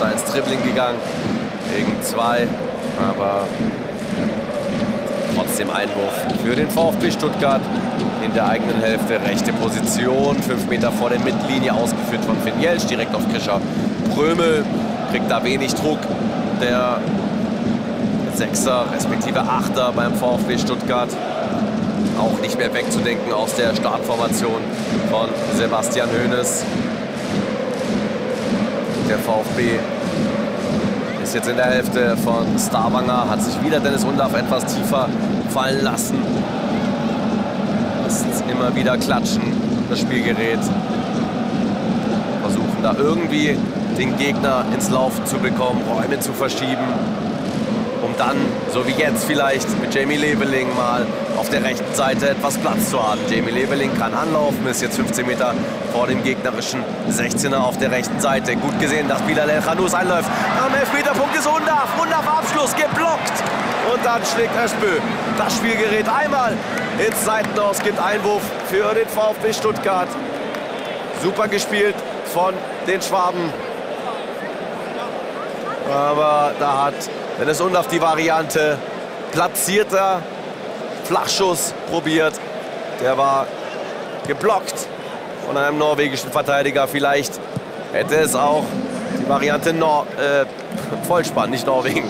da ins Dribbling gegangen. Gegen 2. Aber trotzdem Einwurf für den VfB Stuttgart in der eigenen Hälfte. Rechte Position, 5 Meter vor der Mittellinie, ausgeführt von Finn Jeltsch, direkt auf Krischer Prömel. Kriegt da wenig Druck. Der 6er respektive 8er beim VfB Stuttgart. Auch nicht mehr wegzudenken aus der Startformation von Sebastian Hoeneß. Der VfB ist jetzt in der Hälfte von Stavanger, hat sich wieder Dennis Undaff etwas tiefer fallen lassen. Ist immer wieder klatschen, das Spielgerät. Versuchen da irgendwie den Gegner ins Laufen zu bekommen, Räume zu verschieben, um dann, so wie jetzt vielleicht, mit Jamie Leveling mal auf der rechten Seite etwas Platz zu haben. Jamie Leveling kann anlaufen, ist jetzt 15 Meter vor dem gegnerischen 16er auf der rechten Seite. Gut gesehen, dass Bilal El-Khanous einläuft. Am Elfmeterpunkt ist Undaff. Undaff Abschluss, geblockt. Und dann schlägt Özbö das Spielgerät einmal ins Seitenaus, gibt Einwurf für den VfB Stuttgart. Super gespielt von den Schwaben. Aber da hat Dennis Undaff die Variante platzierter Flachschuss probiert. Der war geblockt von einem norwegischen Verteidiger. Vielleicht hätte es auch die Variante Vollspann, nicht Norwegen,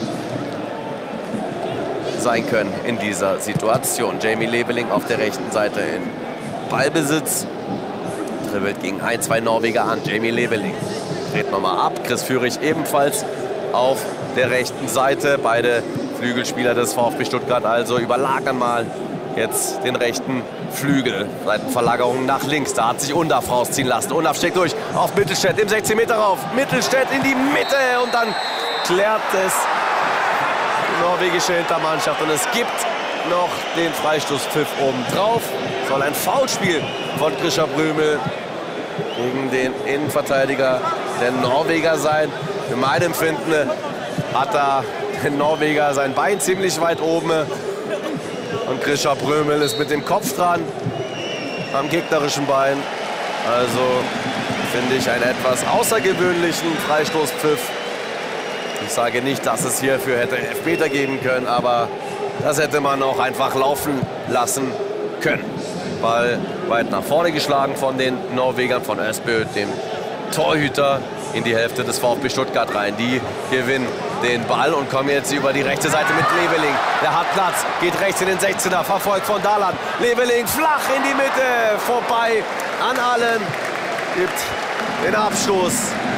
sein können in dieser Situation. Jamie Leveling auf der rechten Seite in Ballbesitz. Dribbelt gegen 1-2 Norweger an. Jamie Leveling dreht nochmal ab. Chris Führig ebenfalls auf der rechten Seite. Beide Flügelspieler des VfB Stuttgart also überlagern mal jetzt den rechten Flügel. Seitenverlagerung nach links. Da hat sich Undaff rausziehen lassen. Undaff steckt durch auf Mittelstädt im 16 Meter rauf. Mittelstädt in die Mitte und dann klärt es die norwegische Hintermannschaft. Und es gibt noch den Freistoßpfiff oben drauf. Soll ein Foulspiel von Krischer Prömel gegen den Innenverteidiger der Norweger sein. Für mein Empfinden hat da der Norweger sein Bein ziemlich weit oben. Und Krischer Prömel ist mit dem Kopf dran am gegnerischen Bein. Also finde ich einen etwas außergewöhnlichen Freistoßpfiff. Ich sage nicht, dass es hierfür hätte Elfmeter geben können, aber das hätte man auch einfach laufen lassen können. Ball weit nach vorne geschlagen von den Norwegern, von Özbö, dem Torhüter, in die Hälfte des VfB Stuttgart rein. Die gewinnen den Ball und kommen jetzt über die rechte Seite mit Leveling. Der hat Platz, geht rechts in den 16er, verfolgt von Dahlon. Leveling flach in die Mitte, vorbei an allen. Gibt den Abstoß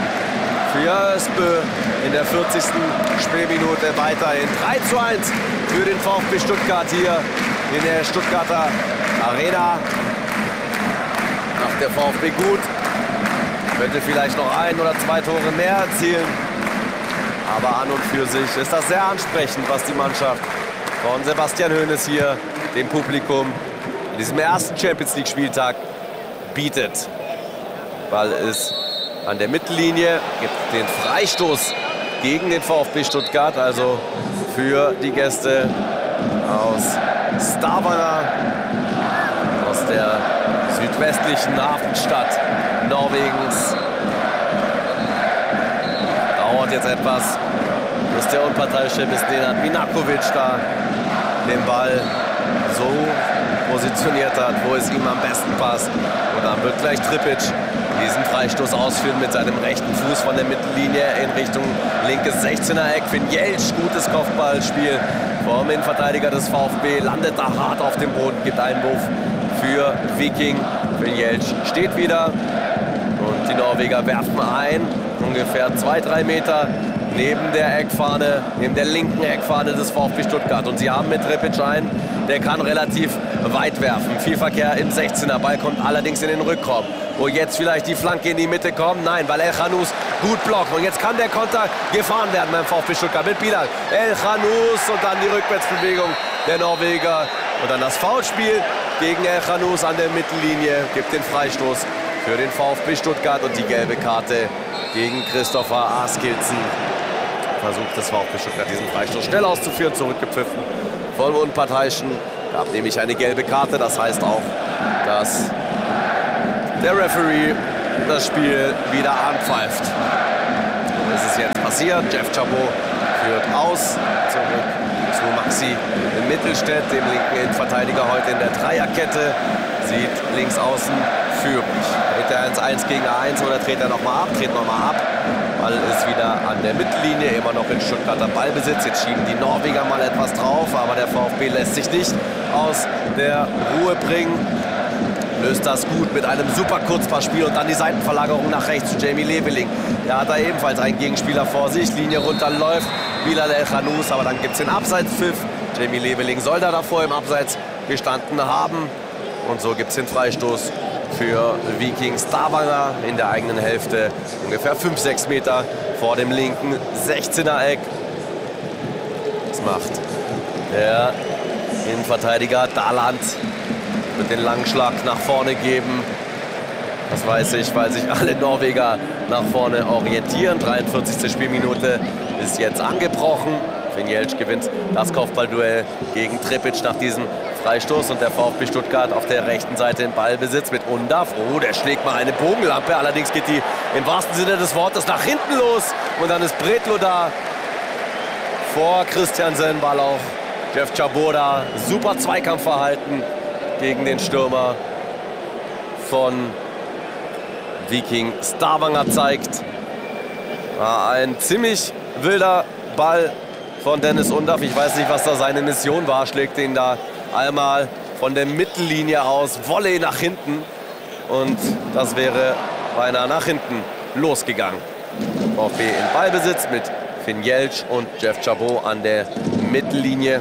für Özbö in der 40. Spielminute. Weiterhin 3:1 für den VfB Stuttgart hier in der Stuttgarter Arena. Macht der VfB gut. Könnte vielleicht noch 1 oder 2 Tore mehr erzielen. Aber an und für sich ist das sehr ansprechend, was die Mannschaft von Sebastian Hoeneß hier dem Publikum in diesem ersten Champions-League-Spieltag bietet. Ball ist an der Mittellinie, gibt den Freistoß gegen den VfB Stuttgart, also für die Gäste aus Stavanger, aus der südwestlichen Hafenstadt Norwegens. Dauert jetzt etwas, bis der unparteiische Nenad Minakovic da den Ball so positioniert hat, wo es ihm am besten passt. Und dann wird gleich Tripic diesen Freistoß ausführen mit seinem rechten Fuß von der Mittellinie in Richtung linkes 16er Eck. Finn Jeltsch, gutes Kopfballspiel vom Innenverteidiger des VfB, landet da hart auf dem Boden, gibt Einwurf für Viking. Finn Jeltsch steht wieder und die Norweger werfen ein, ungefähr 2-3 Meter neben der Eckfahne, neben der linken Eckfahne des VfB Stuttgart. Und sie haben mit Tripic einen, der kann relativ weit werfen. Viel Verkehr im 16er, Ball kommt allerdings in den Rückraum. Wo jetzt vielleicht die Flanke in die Mitte kommt? Nein, weil El-Khanous gut blockt. Und jetzt kann der Konter gefahren werden beim VfB Stuttgart mit Bilal. El-Khanous und dann die Rückwärtsbewegung der Norweger. Und dann das Foulspiel gegen El-Khanous an der Mittellinie. Gibt den Freistoß für den VfB Stuttgart und die gelbe Karte gegen Christopher Askildsen. Versucht das VfB Stuttgart diesen Freistoß schnell auszuführen, zurückgepfiffen vom Unparteiischen. Gab nämlich eine gelbe Karte, das heißt auch, dass der Referee das Spiel wieder anpfeift. So ist es jetzt passiert. passiert. Jeff Chabot führt aus, zurück zu Maxi Mittelstädt, dem linken Innenverteidiger heute in der Dreierkette. Sieht links außen Führig. Wird er ins 1 gegen 1 oder dreht er nochmal ab? Dreht nochmal ab. Ball ist wieder an der Mittellinie, immer noch in Stuttgarter Ballbesitz. Jetzt schieben die Norweger mal etwas drauf, aber der VfB lässt sich nicht aus der Ruhe bringen. Löst das gut mit einem super Kurzpassspiel und dann die Seitenverlagerung nach rechts zu Jamie Leveling. Der hat da ebenfalls einen Gegenspieler vor sich, Linie runterläuft, Bilal El-Khanous, aber dann gibt es den Abseitspfiff. Jamie Leveling soll da davor im Abseits gestanden haben und so gibt es den Freistoß für Viking Stavanger in der eigenen Hälfte, ungefähr 5-6 Meter vor dem linken 16er Eck. Das macht der Innenverteidiger Daland, mit den langen Schlag nach vorne geben. Das weiß ich, weil sich alle Norweger nach vorne orientieren. 43. Spielminute ist jetzt angebrochen. Finn Jeltsch gewinnt das Kopfballduell gegen Tripic nach diesem Freistoß und der VfB Stuttgart auf der rechten Seite in Ballbesitz mit Undav. Oh, der schlägt mal eine Bogenlampe. Allerdings geht die im wahrsten Sinne des Wortes nach hinten los. Und dann ist Bredlo da vor Christiansen. Ball auch Jeff Chabot da. Super Zweikampfverhalten gegen den Stürmer von Viking Stavanger zeigt. Ein ziemlich wilder Ball von Dennis Undav. Ich weiß nicht, was da seine Mission war. Schlägt ihn da einmal von der Mittellinie aus, Volley nach hinten. Und das wäre beinahe nach hinten losgegangen. VfB in Ballbesitz mit Finn Jeltsch und Jeff Chabot an der Mittellinie.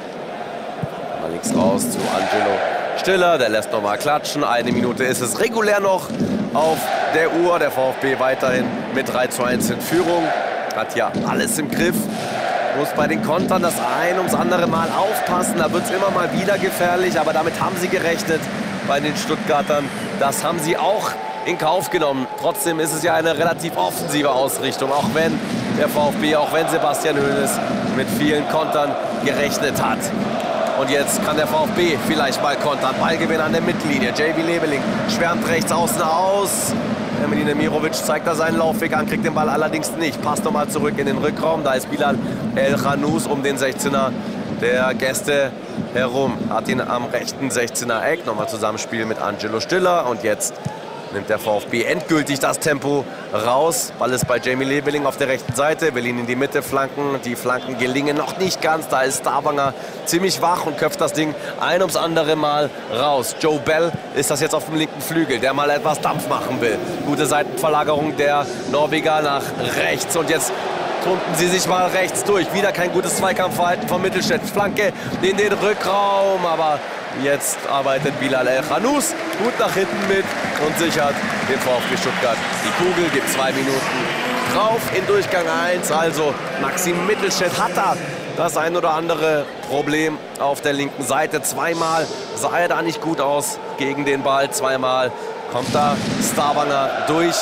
Mal links raus zu Angelo Stiller, der lässt nochmal klatschen. Eine Minute ist es regulär noch auf der Uhr. Der VfB weiterhin mit 3:1 in Führung. Hat ja alles im Griff. Muss bei den Kontern das ein ums andere Mal aufpassen. Da wird es immer mal wieder gefährlich. Aber damit haben sie gerechnet bei den Stuttgartern. Das haben sie auch in Kauf genommen. Trotzdem ist es ja eine relativ offensive Ausrichtung. Auch wenn der VfB, auch wenn Sebastian Hoeneß mit vielen Kontern gerechnet hat. Und jetzt kann der VfB vielleicht mal kontern. Ballgewinn an der Mittellinie. JB Leveling schwärmt rechts außen aus. Ermin Demirovic zeigt da seinen Laufweg an, kriegt den Ball allerdings nicht. Passt nochmal zurück in den Rückraum. Da ist Bilal El-Khanous um den 16er der Gäste herum. Hat ihn am rechten 16er Eck. Nochmal Zusammenspiel mit Angelo Stiller. Und jetzt nimmt der VfB endgültig das Tempo raus. Ball ist bei Jamie Leveling auf der rechten Seite, will ihn in die Mitte flanken. Die Flanken gelingen noch nicht ganz. Da ist Stavanger ziemlich wach und köpft das Ding ein ums andere Mal raus. Joe Bell ist das jetzt auf dem linken Flügel, der mal etwas Dampf machen will. Gute Seitenverlagerung der Norweger nach rechts. Und jetzt tunden sie sich mal rechts durch. Wieder kein gutes Zweikampfverhalten von Mittelstädt. Flanke in den Rückraum, aber jetzt arbeitet Bilal El-Khanous gut nach hinten mit und sichert den VfB Stuttgart. Die Kugel gibt 2 Minuten drauf in Durchgang 1. Also Maxim Mittelstädt hat da das ein oder andere Problem auf der linken Seite. Zweimal sah er da nicht gut aus gegen den Ball. Zweimal kommt da Stavanger durch.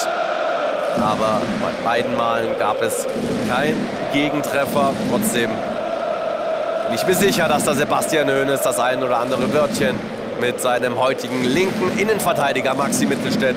Aber bei beiden Malen gab es keinen Gegentreffer. Trotzdem bin ich mir sicher, dass da Sebastian Hoeneß das ein oder andere Wörtchen mit seinem heutigen linken Innenverteidiger Maxi Mittelstädt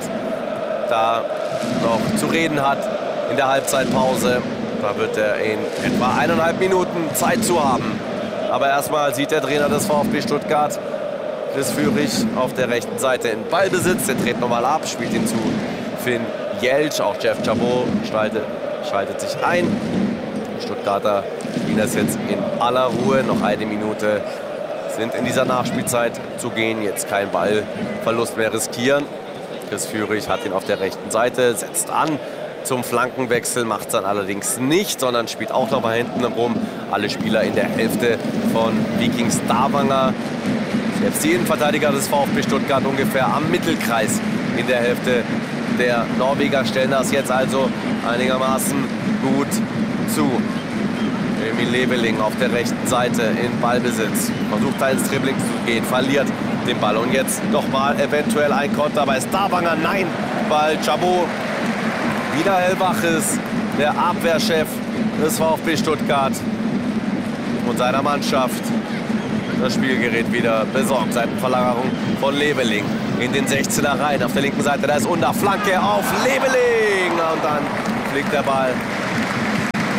da noch zu reden hat in der Halbzeitpause. Da wird er in etwa 1,5 Minuten Zeit zu haben. Aber erstmal sieht der Trainer des VfB Stuttgart, Chris Führig, auf der rechten Seite in Ballbesitz. Der dreht nochmal ab, spielt ihn zu Finn Jeltsch. Auch Jeff Chabot schaltet sich ein. Die Stuttgarter spielen das jetzt in aller Ruhe. Noch eine Minute sind in dieser Nachspielzeit zu gehen. Jetzt kein Ballverlust mehr riskieren. Chris Führig hat ihn auf der rechten Seite, setzt an zum Flankenwechsel, macht es dann allerdings nicht, sondern spielt auch noch mal hinten rum. Alle Spieler in der Hälfte von Viking Stavanger. Selbst die Innenverteidiger des VfB Stuttgart ungefähr am Mittelkreis in der Hälfte der Norweger stellen das jetzt also einigermaßen gut zu. Jamie Leveling auf der rechten Seite in Ballbesitz. Versucht da ins Dribbling zu gehen, verliert den Ball. Und jetzt nochmal eventuell ein Konter bei Stavanger. Nein, weil Chabot wieder hellwach ist. Der Abwehrchef des VfB Stuttgart und seiner Mannschaft das Spielgerät wieder besorgt. Seitenverlagerung von Leveling in den 16er rein. Auf der linken Seite, da ist Undav. Flanke auf Leveling. Und dann fliegt der Ball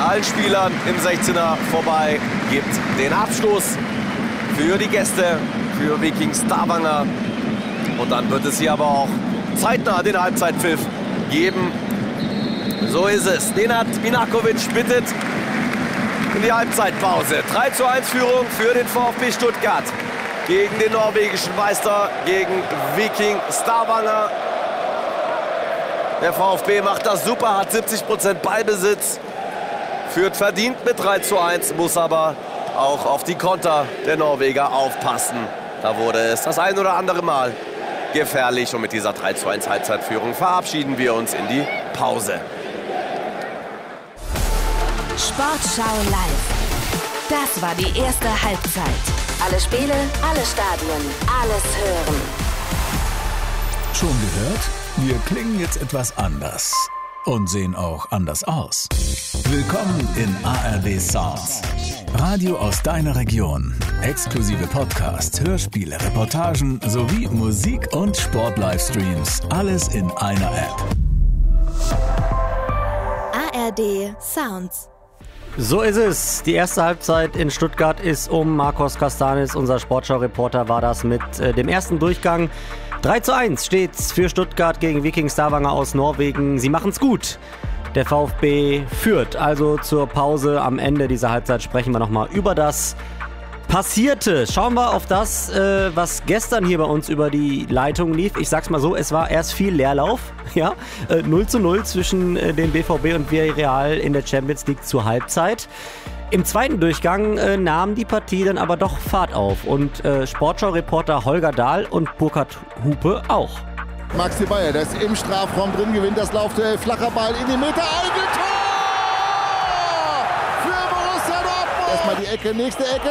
allen Spielern im 16er vorbei, gibt den Abschluss für die Gäste, für Viking Stavanger. Und dann wird es hier aber auch zeitnah den Halbzeitpfiff geben. So ist es. Nenad Minakovic bittet in die Halbzeitpause. 3:1 Führung für den VfB Stuttgart gegen den norwegischen Meister, gegen Viking Stavanger. Der VfB macht das super, hat 70% Ballbesitz, führt verdient mit 3:1, muss aber auch auf die Konter der Norweger aufpassen. Da wurde es das ein oder andere Mal gefährlich und mit dieser 3:1 Halbzeitführung verabschieden wir uns in die Pause. Sportschau live. Das war die erste Halbzeit. Alle Spiele, alle Stadien, alles hören. Schon gehört? Wir klingen jetzt etwas anders und sehen auch anders aus. Willkommen in ARD Sounds. Radio aus deiner Region. Exklusive Podcasts, Hörspiele, Reportagen sowie Musik- und Sport-Livestreams. Alles in einer App. ARD Sounds. So ist es. Die erste Halbzeit in Stuttgart ist um. Marcos Castanis, unser Sportschau-Reporter, war das mit dem ersten Durchgang. 3:1 steht's für Stuttgart gegen Viking Stavanger aus Norwegen. Sie machen's gut. Der VfB führt also zur Pause. Am Ende dieser Halbzeit sprechen wir nochmal über das Passierte. Schauen wir auf das, was gestern hier bei uns über die Leitung lief. Ich sag's mal so, es war erst viel Leerlauf. Ja, 0:0 zwischen dem BVB und Villarreal in der Champions League zur Halbzeit. Im zweiten Durchgang nahm die Partie dann aber doch Fahrt auf. Und Sportschau-Reporter Holger Dahl und Burkhard Hupe auch. Maxi Bayer, der ist im Strafraum drin, gewinnt das Laufduell, flacher Ball in die Mitte, Eigentor! Für Borussia Dortmund! Erstmal die Ecke, nächste Ecke,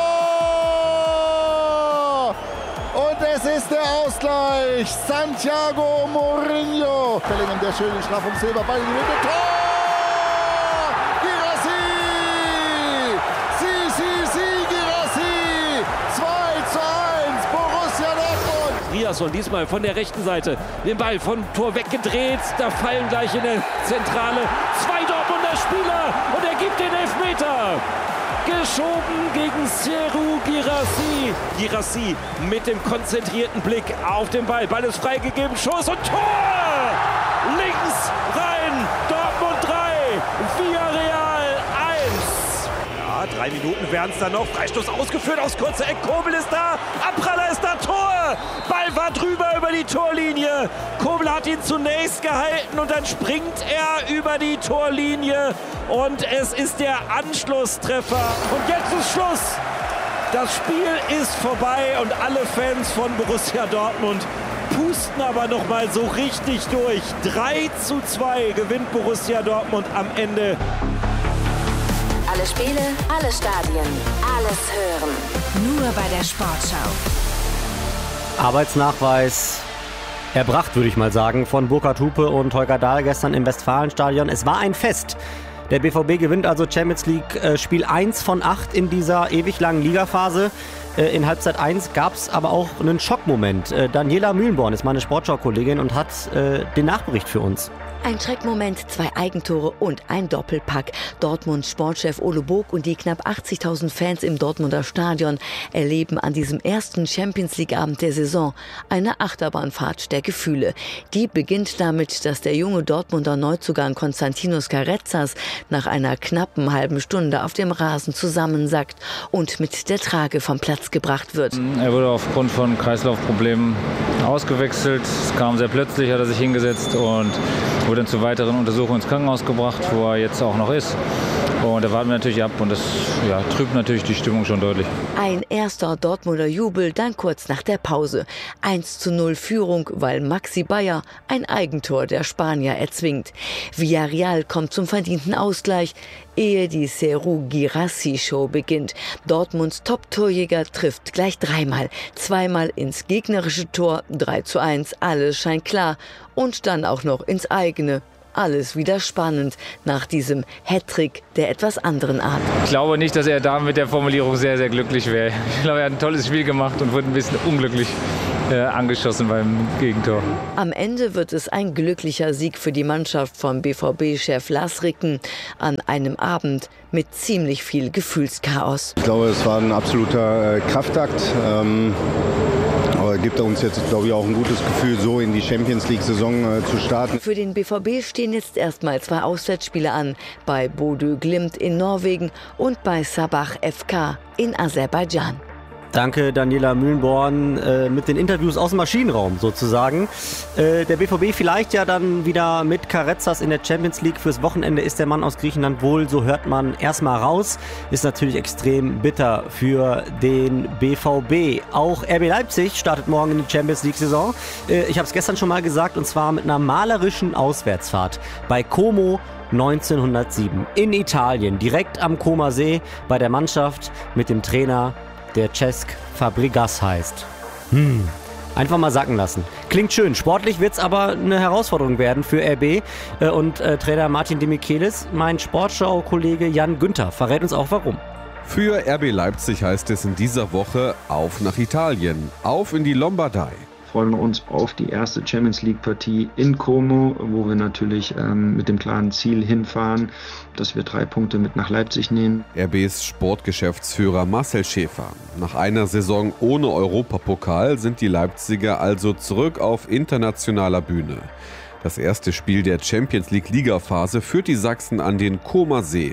Tor! Und es ist der Ausgleich, Santiago Mourinho. Bellingham, der schöne Strafraum, Silberball in die Mitte, Tor! Und diesmal von der rechten Seite den Ball von Tor weggedreht. Da fallen gleich in der Zentrale 2 Dortmunder Spieler und er gibt den Elfmeter. Geschoben gegen Serhou Guirassy. Guirassy mit dem konzentrierten Blick auf den Ball. Ball ist freigegeben, Schuss und Tor! Links rein, Dortmund 3, Villarreal 1. Ja, 3 Minuten wären es dann noch. Freistoß ausgeführt aus kurzer Eck. Kobel ist da, Abpraller ist da, Tor! Ball war drüber über die Torlinie. Kobel hat ihn zunächst gehalten und dann springt er über die Torlinie. Und es ist der Anschlusstreffer. Und jetzt ist Schluss. Das Spiel ist vorbei und alle Fans von Borussia Dortmund pusten aber noch mal so richtig durch. 3:2 gewinnt Borussia Dortmund am Ende. Alle Spiele, alle Stadien, alles hören. Nur bei der Sportschau. Arbeitsnachweis erbracht, würde ich mal sagen, von Burkhard Hupe und Holger Dahl gestern im Westfalenstadion. Es war ein Fest. Der BVB gewinnt also Champions League Spiel 1 von 8 in dieser ewig langen Ligaphase. In Halbzeit 1 gab es aber auch einen Schockmoment. Daniela Mühlenborn ist meine Sportschau-Kollegin und hat den Nachbericht für uns. Ein Schreckmoment, 2 Eigentore und ein Doppelpack. Dortmunds Sportchef Ole Bog und die knapp 80.000 Fans im Dortmunder Stadion erleben an diesem ersten Champions-League-Abend der Saison eine Achterbahnfahrt der Gefühle. Die beginnt damit, dass der junge Dortmunder Neuzugang Konstantinos Carezas nach einer knappen halben Stunde auf dem Rasen zusammensackt und mit der Trage vom Platz gebracht wird. Er wurde aufgrund von Kreislaufproblemen ausgewechselt. Es kam sehr plötzlich, hat er sich hingesetzt und wurde dann zur weiteren Untersuchung ins Krankenhaus gebracht, wo er jetzt auch noch ist. Und da warten wir natürlich ab und das trübt natürlich die Stimmung schon deutlich. Ein erster Dortmunder Jubel, dann kurz nach der Pause. 1:0 Führung, weil Maxi Bayer ein Eigentor der Spanier erzwingt. Villarreal kommt zum verdienten Ausgleich, ehe die Serhou Guirassy-Show beginnt. Dortmunds Top-Torjäger trifft gleich 3-mal. 2-mal ins gegnerische Tor, 3:1, alles scheint klar. Und dann auch noch ins eigene. Alles wieder spannend nach diesem Hattrick der etwas anderen Art. Ich glaube nicht, dass er da mit der Formulierung sehr, sehr glücklich wäre. Ich glaube, er hat ein tolles Spiel gemacht und wurde ein bisschen unglücklich. angeschossen beim Gegentor. Am Ende wird es ein glücklicher Sieg für die Mannschaft von BVB-Chef Lars Ricken an einem Abend mit ziemlich viel Gefühlschaos. Ich glaube, es war ein absoluter Kraftakt. Aber gibt uns jetzt, glaube ich, auch ein gutes Gefühl, so in die Champions-League-Saison zu starten. Für den BVB stehen jetzt erstmal 2 Auswärtsspiele an. Bei Bodø Glimt in Norwegen und bei Sabah FK in Aserbaidschan. Danke, Daniela Mühlenborn, mit den Interviews aus dem Maschinenraum sozusagen. Der BVB vielleicht ja dann wieder mit Karetzas in der Champions League. Fürs Wochenende ist der Mann aus Griechenland wohl, so hört man, erstmal raus. Ist natürlich extrem bitter für den BVB. Auch RB Leipzig startet morgen in die Champions League-Saison. Ich habe es gestern schon mal gesagt, und zwar mit einer malerischen Auswärtsfahrt bei Como 1907 in Italien, direkt am Comer See bei der Mannschaft mit dem Trainer, der Cesc Fabregas heißt. Einfach mal sacken lassen. Klingt schön. Sportlich wird es aber eine Herausforderung werden für RB und Trainer Martin de Michelis. Mein Sportschau-Kollege Jan Günther verrät uns auch warum. Für RB Leipzig heißt es in dieser Woche auf nach Italien, auf in die Lombardei. Freuen wir uns auf die erste Champions League Partie in Como, wo wir natürlich mit dem klaren Ziel hinfahren, dass wir 3 Punkte mit nach Leipzig nehmen. RBs Sportgeschäftsführer Marcel Schäfer. Nach einer Saison ohne Europapokal sind die Leipziger also zurück auf internationaler Bühne. Das erste Spiel der Champions League Ligaphase führt die Sachsen an den Comer See.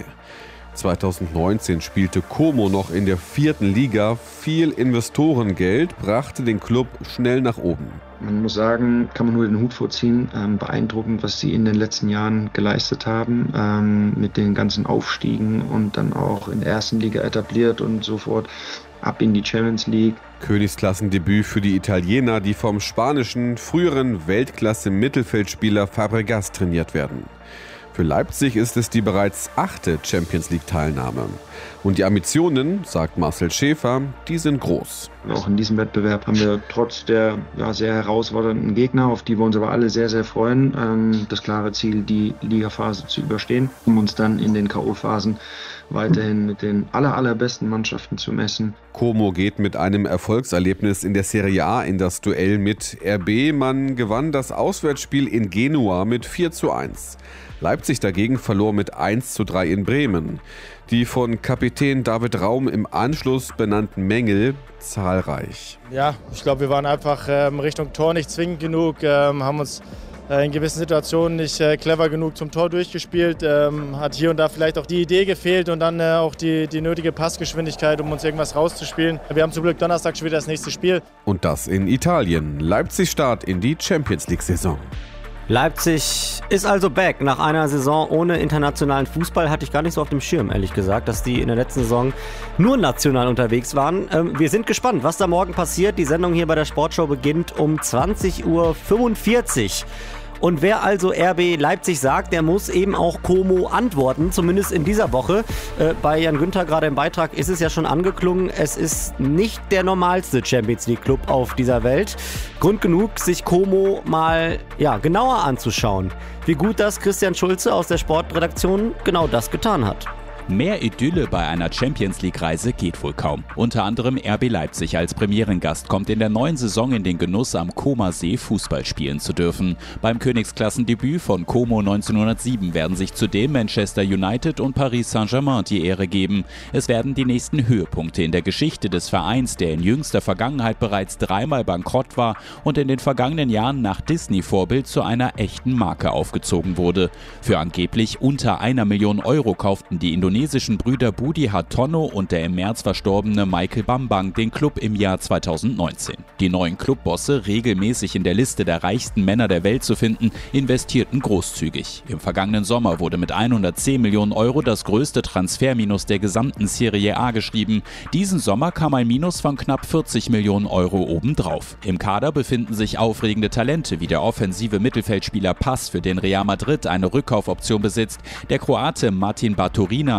2019 spielte Como noch in der 4. Liga. Viel Investorengeld brachte den Club schnell nach oben. Man muss sagen, kann man nur den Hut vorziehen. Beeindruckend, was sie in den letzten Jahren geleistet haben, mit den ganzen Aufstiegen und dann auch in der 1. Liga etabliert und sofort ab in die Champions League. Königsklasgendebüt für die Italiener, die vom spanischen früheren Weltklasse-Mittelfeldspieler Fabregas trainiert werden. Für Leipzig ist es die bereits 8. Champions-League-Teilnahme. Und die Ambitionen, sagt Marcel Schäfer, die sind groß. Auch in diesem Wettbewerb haben wir trotz der sehr herausfordernden Gegner, auf die wir uns aber alle sehr, sehr freuen, das klare Ziel, die Ligaphase zu überstehen, um uns dann in den K.O.-Phasen weiterhin mit den allerbesten Mannschaften zu messen. Como geht mit einem Erfolgserlebnis in der Serie A in das Duell mit RB. Man gewann das Auswärtsspiel in Genua mit 4:1. Leipzig dagegen verlor mit 1:3 in Bremen. Die von Kapitän David Raum im Anschluss benannten Mängel zahlreich. Ja, ich glaube, wir waren einfach Richtung Tor nicht zwingend genug, haben uns in gewissen Situationen nicht clever genug zum Tor durchgespielt. Hat hier und da vielleicht auch die Idee gefehlt und dann auch die nötige Passgeschwindigkeit, um uns irgendwas rauszuspielen. Wir haben zum Glück Donnerstag schon wieder das nächste Spiel. Und das in Italien. Leipzig Start in die Champions-League-Saison. Leipzig ist also back. Nach einer Saison ohne internationalen Fußball hatte ich gar nicht so auf dem Schirm, ehrlich gesagt, dass die in der letzten Saison nur national unterwegs waren. Wir sind gespannt, was da morgen passiert. Die Sendung hier bei der Sportschau beginnt um 20:45 Uhr. Und wer also RB Leipzig sagt, der muss eben auch Como antworten, zumindest in dieser Woche. Bei Jan Günther gerade im Beitrag ist es ja schon angeklungen, es ist nicht der normalste Champions League Club auf dieser Welt. Grund genug, sich Como mal genauer anzuschauen. Wie gut das Christian Schulze aus der Sportredaktion genau das getan hat. Mehr Idylle bei einer Champions-League-Reise geht wohl kaum. Unter anderem RB Leipzig als Premierengast kommt in der neuen Saison in den Genuss, am Comer See Fußball spielen zu dürfen. Beim Königsklassendebüt von Como 1907 werden sich zudem Manchester United und Paris Saint-Germain die Ehre geben. Es werden die nächsten Höhepunkte in der Geschichte des Vereins, der in jüngster Vergangenheit bereits 3-mal bankrott war und in den vergangenen Jahren nach Disney-Vorbild zu einer echten Marke aufgezogen wurde. Für angeblich unter 1 Million Euro kauften die indonesischen Brüder Budi Hartono und der im März verstorbene Michael Bambang den Club im Jahr 2019. Die neuen Clubbosse, regelmäßig in der Liste der reichsten Männer der Welt zu finden, investierten großzügig. Im vergangenen Sommer wurde mit 110 Millionen Euro das größte Transferminus der gesamten Serie A geschrieben. Diesen Sommer kam ein Minus von knapp 40 Millionen Euro obendrauf. Im Kader befinden sich aufregende Talente wie der offensive Mittelfeldspieler Pass, für den Real Madrid eine Rückkaufoption besitzt, der Kroate Martin Baturina,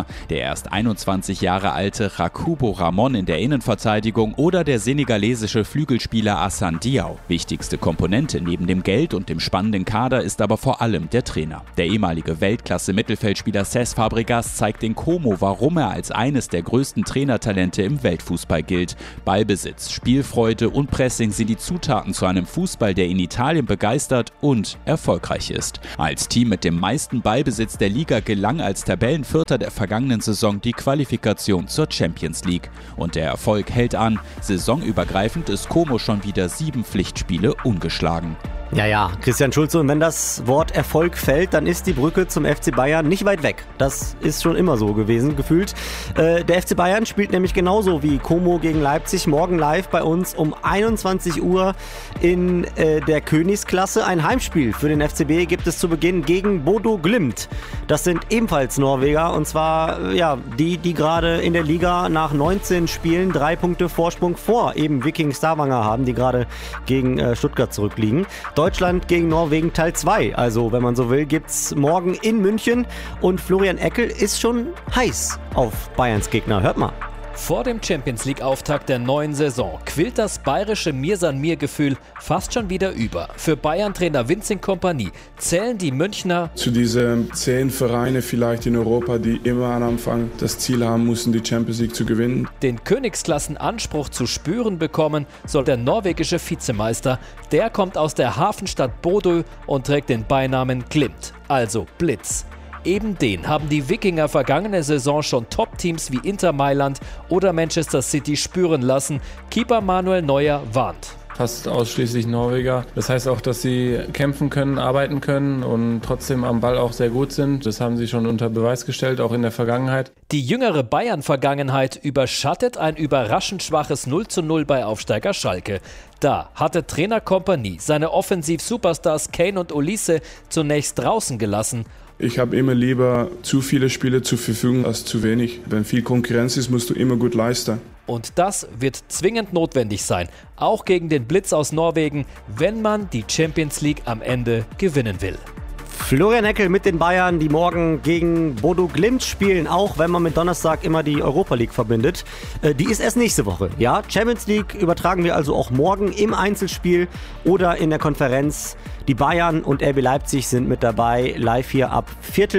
der erst 21 Jahre alte Rakubo Ramon in der Innenverteidigung oder der senegalesische Flügelspieler Assane Diao. Wichtigste Komponente neben dem Geld und dem spannenden Kader ist aber vor allem der Trainer. Der ehemalige Weltklasse-Mittelfeldspieler Cesc Fabregas zeigt in Como, warum er als eines der größten Trainertalente im Weltfußball gilt. Ballbesitz, Spielfreude und Pressing sind die Zutaten zu einem Fußball, der in Italien begeistert und erfolgreich ist. Als Team mit dem meisten Ballbesitz der Liga gelang als Tabellenvierter der vergangenen Saison die Qualifikation zur Champions League. Und der Erfolg hält an. Saisonübergreifend ist Como schon wieder 7 Pflichtspiele ungeschlagen. Ja, Christian Schulze, und wenn das Wort Erfolg fällt, dann ist die Brücke zum FC Bayern nicht weit weg. Das ist schon immer so gewesen, gefühlt. Der FC Bayern spielt nämlich genauso wie Como gegen Leipzig morgen live bei uns um 21 Uhr in der Königsklasse. Ein Heimspiel für den FCB gibt es zu Beginn gegen Bodo Glimt. Das sind ebenfalls Norweger, und zwar die gerade in der Liga nach 19 Spielen 3 Punkte Vorsprung vor eben Viking Stavanger haben, die gerade gegen Stuttgart zurückliegen. Deutschland gegen Norwegen Teil 2, also wenn man so will, gibt's morgen in München, und Florian Eckel ist schon heiß auf Bayerns Gegner. Hört mal. Vor dem Champions-League-Auftakt der neuen Saison quillt das bayerische Mir-San-Mir-Gefühl fast schon wieder über. Für Bayern-Trainer Vincent Kompany zählen die Münchner zu diesen 10 Vereine vielleicht in Europa, die immer am Anfang das Ziel haben mussten, die Champions League zu gewinnen. Den Königsklassenanspruch zu spüren bekommen soll der norwegische Vizemeister. Der kommt aus der Hafenstadt Bodø und trägt den Beinamen Glimt, also Blitz. Eben den haben die Wikinger vergangene Saison schon Top-Teams wie Inter Mailand oder Manchester City spüren lassen. Keeper Manuel Neuer warnt. Fast ausschließlich Norweger. Das heißt auch, dass sie kämpfen können, arbeiten können und trotzdem am Ball auch sehr gut sind. Das haben sie schon unter Beweis gestellt, auch in der Vergangenheit. Die jüngere Bayern-Vergangenheit überschattet ein überraschend schwaches 0:0 bei Aufsteiger Schalke. Da hatte Trainer Kompany seine Offensiv-Superstars Kane und Olise zunächst draußen gelassen. Ich habe immer lieber zu viele Spiele zur Verfügung als zu wenig. Wenn viel Konkurrenz ist, musst du immer gut leisten. Und das wird zwingend notwendig sein, auch gegen den Blitz aus Norwegen, wenn man die Champions League am Ende gewinnen will. Florian Eckel mit den Bayern, die morgen gegen Bodo Glimt spielen, auch wenn man mit Donnerstag immer die Europa League verbindet. Die ist erst nächste Woche. Ja, Champions League übertragen wir also auch morgen im Einzelspiel oder in der Konferenz. Die Bayern und RB Leipzig sind mit dabei, live hier ab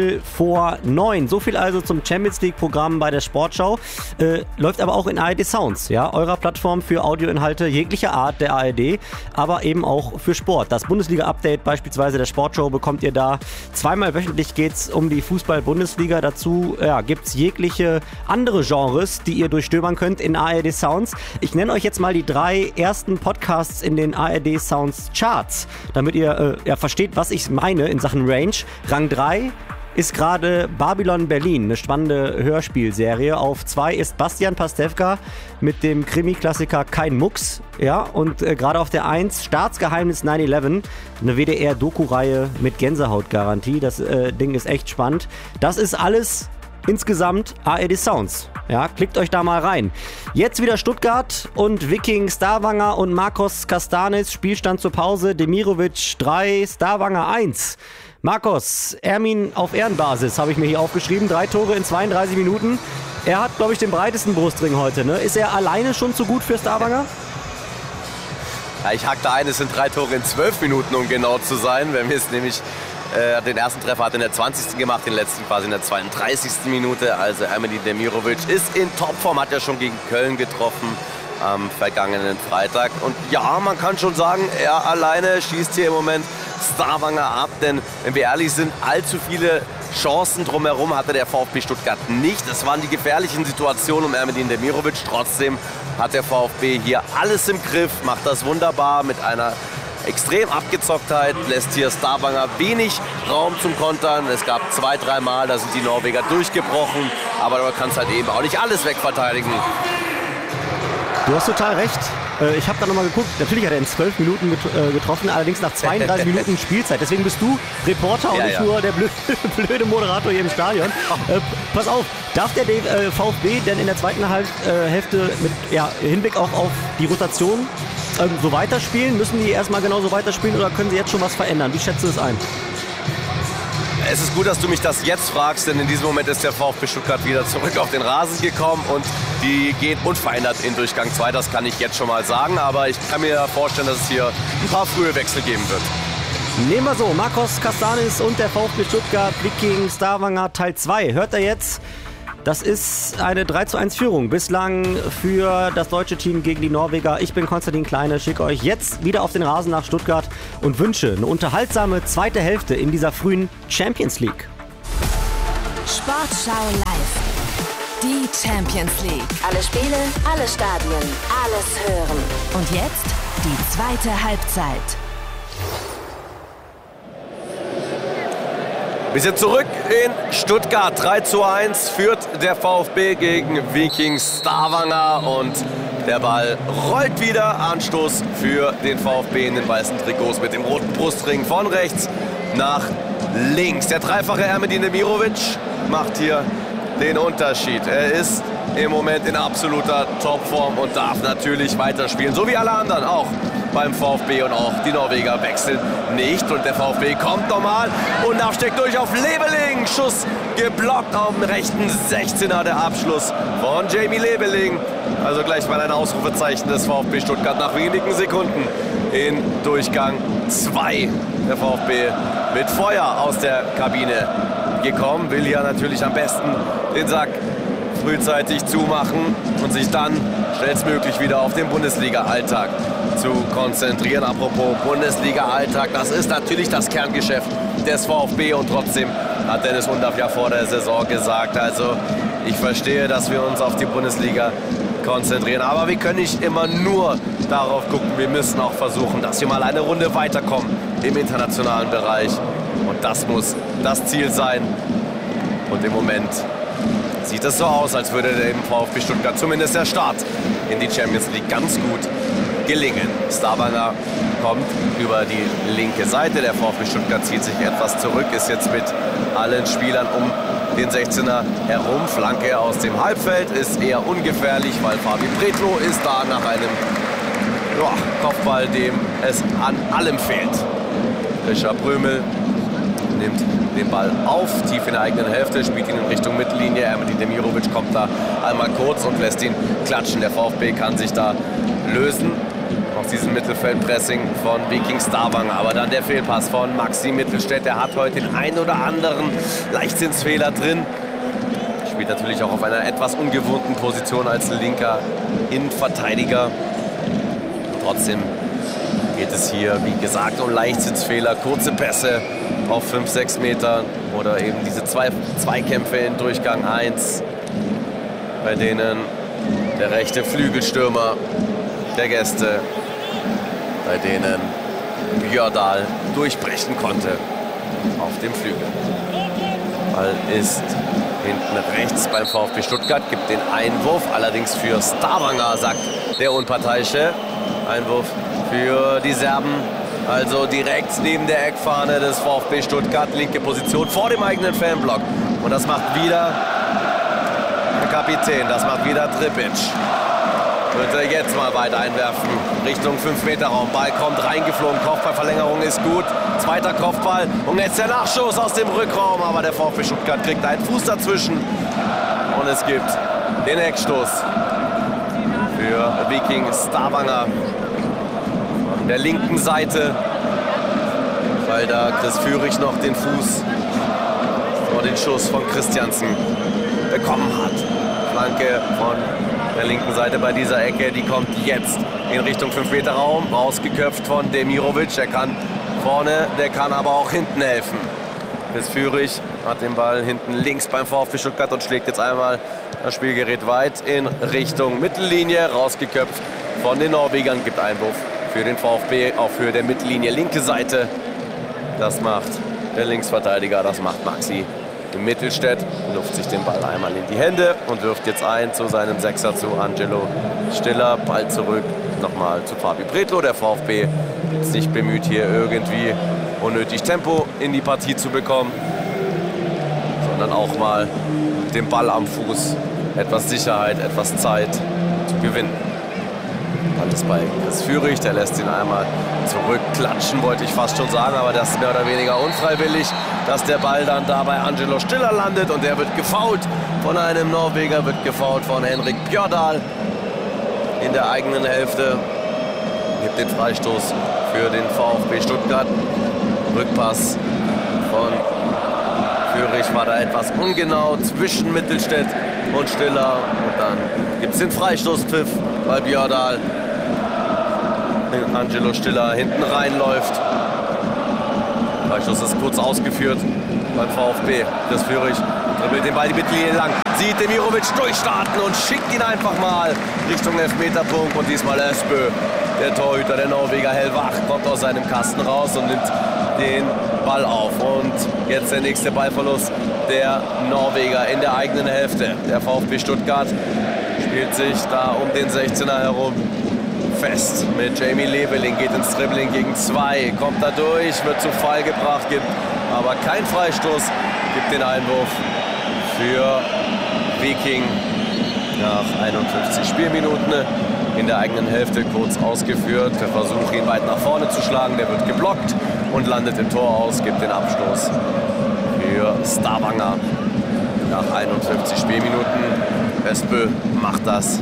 8:45. So viel also zum Champions League-Programm bei der Sportschau. Läuft aber auch in ARD Sounds, ja, eurer Plattform für Audioinhalte jeglicher Art der ARD, aber eben auch für Sport. Das Bundesliga-Update beispielsweise der Sportschau bekommt ihr da. Zweimal wöchentlich geht es um die Fußball-Bundesliga. Dazu gibt es jegliche andere Genres, die ihr durchstöbern könnt in ARD Sounds. Ich nenne euch jetzt mal die 3 ersten Podcasts in den ARD Sounds Charts, damit ihr versteht, was ich meine in Sachen Range. Rang 3 ist gerade Babylon Berlin, eine spannende Hörspielserie. Auf 2 ist Bastian Pastewka mit dem Krimi-Klassiker Kein Mucks. Ja, und gerade auf der 1 Staatsgeheimnis 9/11, eine WDR-Doku-Reihe mit Gänsehautgarantie. Das Ding ist echt spannend. Das ist alles insgesamt ARD Sounds. Ja, klickt euch da mal rein. Jetzt wieder Stuttgart und Viking Stavanger und Marcos Castanis. Spielstand zur Pause. Demirovic 3, Stavanger 1. Marcos, Ermin auf Ehrenbasis, habe ich mir hier aufgeschrieben. 3 Tore in 32 Minuten. Er hat, glaube ich, den breitesten Brustring heute. Ne? Ist er alleine schon zu gut für Stavanger? Ja, ich hackte ein, es sind 3 Tore in 12 Minuten, um genau zu sein. Wenn wir es nämlich den ersten Treffer hat in der 20. gemacht, den letzten quasi in der 32. Minute. Also Ermin Demirovic ist in Topform, hat ja schon gegen Köln getroffen am vergangenen Freitag. Und ja, man kann schon sagen, er alleine schießt hier im Moment Stavanger ab. Denn wenn wir ehrlich sind, allzu viele Chancen drumherum hatte der VfB Stuttgart nicht. Es waren die gefährlichen Situationen um Ermin Demirovic. Trotzdem hat der VfB hier alles im Griff, macht das wunderbar mit einer extrem Abgezocktheit, lässt hier Stavanger wenig Raum zum Kontern. Es gab 2-3 Mal, da sind die Norweger durchgebrochen, aber man kann es halt eben auch nicht alles wegverteidigen. Du hast total recht. Ich habe da nochmal geguckt. Natürlich hat er in 12 Minuten getroffen, allerdings nach 32 Minuten Spielzeit. Deswegen bist du Reporter und nicht nur der blöde Moderator hier im Stadion. Pass auf, darf der VfB denn in der zweiten Hälfte mit Hinblick auch auf die Rotation so weiterspielen? Müssen die erstmal genauso weiterspielen oder können sie jetzt schon was verändern? Wie schätzt du das ein? es ist gut, dass du mich das jetzt fragst, denn in diesem Moment ist der VfB Stuttgart wieder zurück auf den Rasen gekommen und die geht unverändert in Durchgang 2, das kann ich jetzt schon mal sagen, aber ich kann mir vorstellen, dass es hier ein paar frühe Wechsel geben wird. Nehmen wir so, Marcos Castanis und der VfB Stuttgart, Viking Stavanger Teil 2. Hört ihr jetzt? Das ist eine 3:1 Führung bislang für das deutsche Team gegen die Norweger. Ich bin Konstantin Kleine, schicke euch jetzt wieder auf den Rasen nach Stuttgart und wünsche eine unterhaltsame zweite Hälfte in dieser frühen Champions League. Sportschau live. Die Champions League. Alle Spiele, alle Stadien, alles hören. Und jetzt die zweite Halbzeit. Wir sind zurück in Stuttgart. 3:1 führt der VfB gegen Viking Stavanger und der Ball rollt wieder. Anstoß für den VfB in den weißen Trikots mit dem roten Brustring von rechts nach links. Der dreifache Ermedin Demirovic macht hier den Unterschied. Er ist im Moment in absoluter Topform und darf natürlich weiterspielen, so wie alle anderen auch beim VfB, und auch die Norweger wechseln nicht und der VfB kommt nochmal und nachsteckt durch auf Leveling. Schuss geblockt auf dem rechten 16er, der Abschluss von Jamie Leveling. Also gleich mal ein Ausrufezeichen des VfB Stuttgart nach wenigen Sekunden in Durchgang 2. Der VfB mit Feuer aus der Kabine gekommen, will ja natürlich am besten den Sack frühzeitig zumachen und sich dann schnellstmöglich wieder auf den Bundesliga-Alltag zu konzentrieren. Apropos Bundesliga-Alltag, das ist natürlich das Kerngeschäft des VfB und trotzdem hat Dennis Undaff ja vor der Saison gesagt, also ich verstehe, dass wir uns auf die Bundesliga konzentrieren, aber wir können nicht immer nur darauf gucken, wir müssen auch versuchen, dass wir mal eine Runde weiterkommen im internationalen Bereich und das muss das Ziel sein und im Moment sieht es so aus, als würde dem VfB Stuttgart zumindest der Start in die Champions League ganz gut gelingen. Stavanger kommt über die linke Seite. Der VfB Stuttgart zieht sich etwas zurück, ist jetzt mit allen Spielern um den 16er herum. Flanke aus dem Halbfeld ist eher ungefährlich, weil Fabi Pretlo ist da nach einem Kopfball, dem es an allem fehlt. Richard Brömel nimmt den Ball auf, tief in der eigenen Hälfte, spielt ihn in Richtung Mittellinie. Ermedin Demirovic kommt da einmal kurz und lässt ihn klatschen. Der VfB kann sich da lösen aus diesem Mittelfeldpressing von Viking Stavanger. Aber dann der Fehlpass von Maxi Mittelstädt. Der hat heute den einen oder anderen Leichtsinnsfehler drin. Spielt natürlich auch auf einer etwas ungewohnten Position als linker Innenverteidiger. Trotzdem geht es hier, wie gesagt, um Leichtsinnsfehler, kurze Pässe auf 5-6 Metern oder eben diese Zweikämpfe in Durchgang 1, bei denen der rechte Flügelstürmer der Gäste, bei denen Björndal durchbrechen konnte auf dem Flügel. Ball ist hinten rechts beim VfB Stuttgart, gibt den Einwurf, allerdings für Stavanger, sagt der Unparteiische. Einwurf für die Serben, also direkt neben der Eckfahne des VfB Stuttgart, linke Position vor dem eigenen Fanblock. Und das macht wieder der Kapitän, das macht wieder Tripic. Wird er jetzt mal weit einwerfen, Richtung 5-Meter-Raum. Ball kommt reingeflogen, Kopfballverlängerung ist gut. Zweiter Kopfball und jetzt der Nachschuss aus dem Rückraum. Aber der VfB Stuttgart kriegt einen Fuß dazwischen. Und es gibt den Eckstoß für Viking Stavanger. Von der linken Seite, weil da Chris Führig noch den Fuß vor den Schuss von Christiansen bekommen hat. Flanke von der linken Seite bei dieser Ecke, die kommt jetzt in Richtung 5-Meter-Raum, rausgeköpft von Demirovic. Der kann vorne, der kann aber auch hinten helfen. Chris Führig hat den Ball hinten links beim VfB Stuttgart und schlägt jetzt einmal das Spielgerät weit in Richtung Mittellinie, rausgeköpft von den Norwegern, gibt Einwurf für den VfB, auf Höhe der Mittellinie, linke Seite. Das macht der Linksverteidiger, das macht Maxi Mittelstädt, luft sich den Ball einmal in die Hände und wirft jetzt ein zu seinem Sechser, zu Angelo Stiller. Ball zurück nochmal zu Fabi Pretlo. Der VfB ist nicht bemüht, hier irgendwie unnötig Tempo in die Partie zu bekommen, sondern auch mal mit dem Ball am Fuß etwas Sicherheit, etwas Zeit zu gewinnen. Alles bei Chris Führig, der lässt ihn einmal zurückklatschen, wollte ich fast schon sagen, aber das ist mehr oder weniger unfreiwillig, dass der Ball dann da bei Angelo Stiller landet und der wird gefoult von einem Norweger, wird gefoult von Henrik Bjørdal in der eigenen Hälfte. Gibt den Freistoß für den VfB Stuttgart. Rückpass von Führig war da etwas ungenau zwischen Mittelstädt und Stiller und dann gibt es den Freistoßpfiff bei Bjørdal. Angelo Stiller hinten reinläuft. Freistoß ist kurz ausgeführt beim VfB. Chris Führig dribbelt den Ball die Mittellinie lang. Sieht Demirovic durchstarten und schickt ihn einfach mal Richtung Elfmeterpunkt. Und diesmal Esbø, der Torhüter der Norweger hellwach, kommt aus seinem Kasten raus und nimmt den Ball auf. Und jetzt der nächste Ballverlust der Norweger in der eigenen Hälfte. Der VfB Stuttgart spielt sich da um den 16er herum fest mit Jamie Leveling, geht ins Dribbling gegen 2, kommt da durch, wird zu Fall gebracht, gibt aber kein Freistoß, gibt den Einwurf für Viking nach 51 Spielminuten in der eigenen Hälfte kurz ausgeführt. Der Versuch, ihn weit nach vorne zu schlagen, der wird geblockt und landet im Tor aus, gibt den Abstoß für Stavanger nach 51 Spielminuten. Esbø macht das.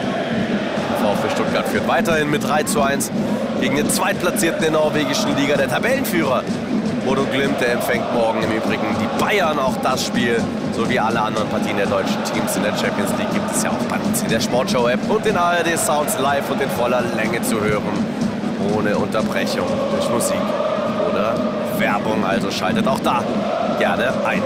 VfB Stuttgart führt weiterhin mit 3:1 gegen den Zweitplatzierten der norwegischen Liga, der Tabellenführer Bodo Glimt. Der empfängt morgen im Übrigen die Bayern. Auch das Spiel, sowie alle anderen Partien der deutschen Teams in der Champions League, gibt es ja auch bei uns in der Sportschau-App und den ARD Sounds live und in voller Länge zu hören, ohne Unterbrechung durch Musik oder Werbung. Also schaltet auch da gerne ein.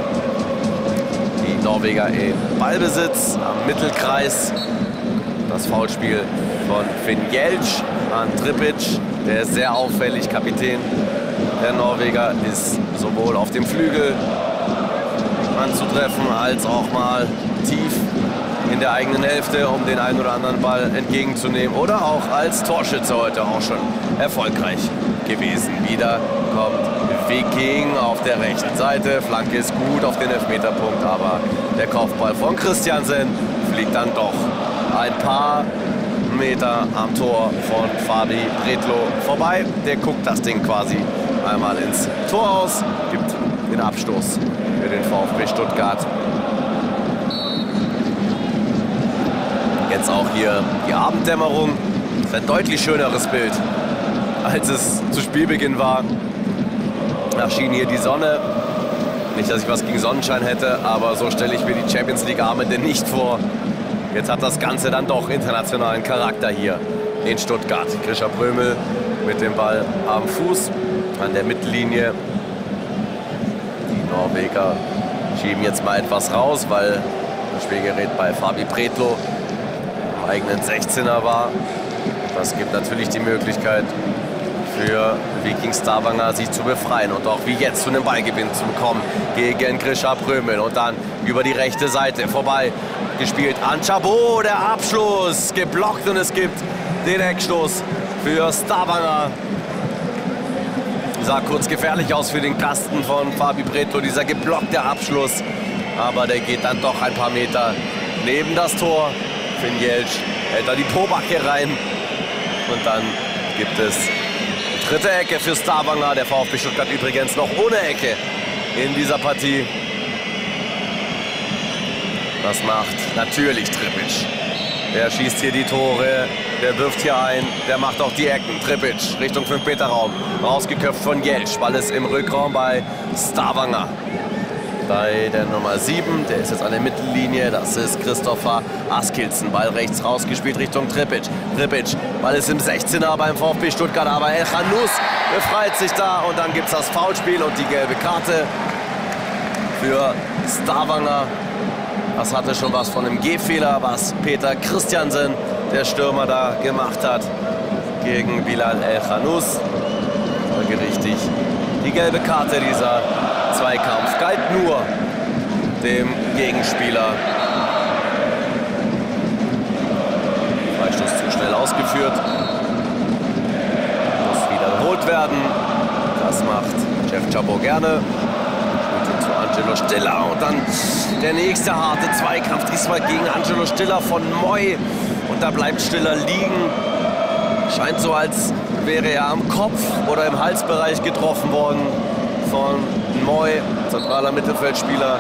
Die Norweger in Ballbesitz am Mittelkreis. Das Foulspiel von Finn Jeltsch an Tripic, der ist sehr auffällig, Kapitän der Norweger, ist sowohl auf dem Flügel anzutreffen, als auch mal tief in der eigenen Hälfte, um den einen oder anderen Ball entgegenzunehmen, oder auch als Torschütze heute auch schon erfolgreich gewesen. Wieder kommt Viking auf der rechten Seite, Flanke ist gut auf den Elfmeterpunkt, aber der Kopfball von Christiansen fliegt dann doch ein paar Meter am Tor von Fabi Bretlo vorbei. Der guckt das Ding quasi einmal ins Tor aus, gibt den Abstoß für den VfB Stuttgart. Jetzt auch hier die Abenddämmerung. Das ist ein deutlich schöneres Bild, als es zu Spielbeginn war. Da schien hier die Sonne. Nicht, dass ich was gegen Sonnenschein hätte, aber so stelle ich mir die Champions League Abende nicht vor. Jetzt hat das Ganze dann doch internationalen Charakter hier in Stuttgart. Grisha Prömel mit dem Ball am Fuß an der Mittellinie. Die Norweger schieben jetzt mal etwas raus, weil das Spielgerät bei Fabi Bretlo im eigenen 16er war. Das gibt natürlich die Möglichkeit für Viking Stavanger, sich zu befreien und auch wie jetzt zu einem Ballgewinn zu bekommen gegen Grisha Prömel. Und dann über die rechte Seite vorbei gespielt an Chabot, der Abschluss geblockt und es gibt den Eckstoß für Stavanger. Sah kurz gefährlich aus für den Kasten von Fabi Bretlo, dieser geblockte Abschluss, aber der geht dann doch ein paar Meter neben das Tor. Finn Jeltsch hält da die Pobacke rein und dann gibt es die dritte Ecke für Stavanger. Der VfB Stuttgart übrigens noch ohne Ecke in dieser Partie. Das macht natürlich Tripic. Der schießt hier die Tore, der wirft hier ein, der macht auch die Ecken. Tripic Richtung 5-Meter-Raum, rausgeköpft von Jeltsch. Ball ist im Rückraum bei Stavanger. Bei der Nummer 7, der ist jetzt an der Mittellinie, das ist Christopher Askildsen. Ball rechts rausgespielt Richtung Tripic. Tripic, Ball ist im 16er beim VfB Stuttgart, aber Elhanous befreit sich da und dann gibt es das Foulspiel und die gelbe Karte für Stavanger. Das hatte schon was von einem Gehfehler, was Peter Christiansen, der Stürmer, da gemacht hat gegen Bilal Elhanous. Folgerichtig die gelbe Karte. Dieser Zweikampf galt nur dem Gegenspieler. Freistoß zu schnell ausgeführt. Muss wiederholt werden. Das macht Jeff Chabot gerne. Zu Angelo Stiller und dann der nächste harte Zweikampf, diesmal gegen Angelo Stiller von Moy und da bleibt Stiller liegen Scheint so, als wäre er am Kopf oder im Halsbereich getroffen worden von Moi, zentraler Mittelfeldspieler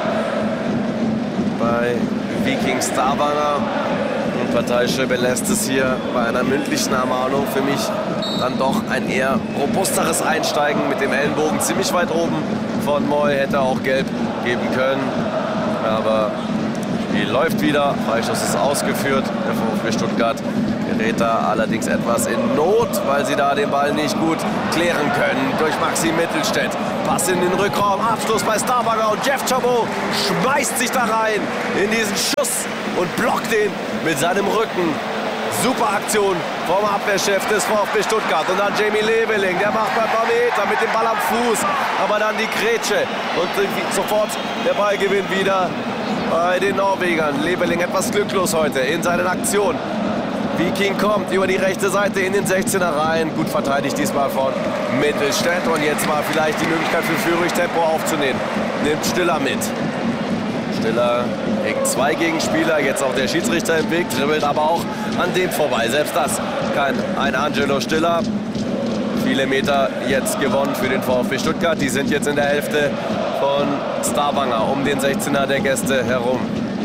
bei Viking Stavanger. Und Parteiche belässt es hier bei einer mündlichen Ermahnung. Für mich dann doch ein eher robusteres Einsteigen mit dem Ellenbogen ziemlich weit oben von Moi. Hätte auch gelb geben können, aber das Spiel läuft wieder. Freischuss ist ausgeführt. Der VfB Stuttgart gerät da allerdings etwas in Not, weil sie da den Ball nicht gut klären können. Durch Maxim Mittelstädt. Pass in den Rückraum. Abschluss bei Stavanger. Und Jeff Chabot schmeißt sich da rein in diesen Schuss und blockt den mit seinem Rücken. Super Aktion vom Abwehrchef des VfB Stuttgart. Und dann Jamie Leveling. Der macht ein paar Meter mit dem Ball am Fuß. Aber dann die Grätsche. Und sofort der Ballgewinn wieder bei den Norwegern. Leveling etwas glücklos heute in seinen Aktionen. Viking kommt über die rechte Seite in den 16er rein. Gut verteidigt diesmal von Mittelstädt. Und jetzt mal vielleicht die Möglichkeit für Führig Tempo aufzunehmen. Nimmt Stiller mit. Stiller gegen 2 Gegenspieler. Jetzt auch der Schiedsrichter im Weg. Dribbelt aber auch an dem vorbei. Selbst das kann ein Angelo Stiller. Viele Meter jetzt gewonnen für den VfB Stuttgart. Die sind jetzt in der Hälfte von Stavanger um den 16er der Gäste herum.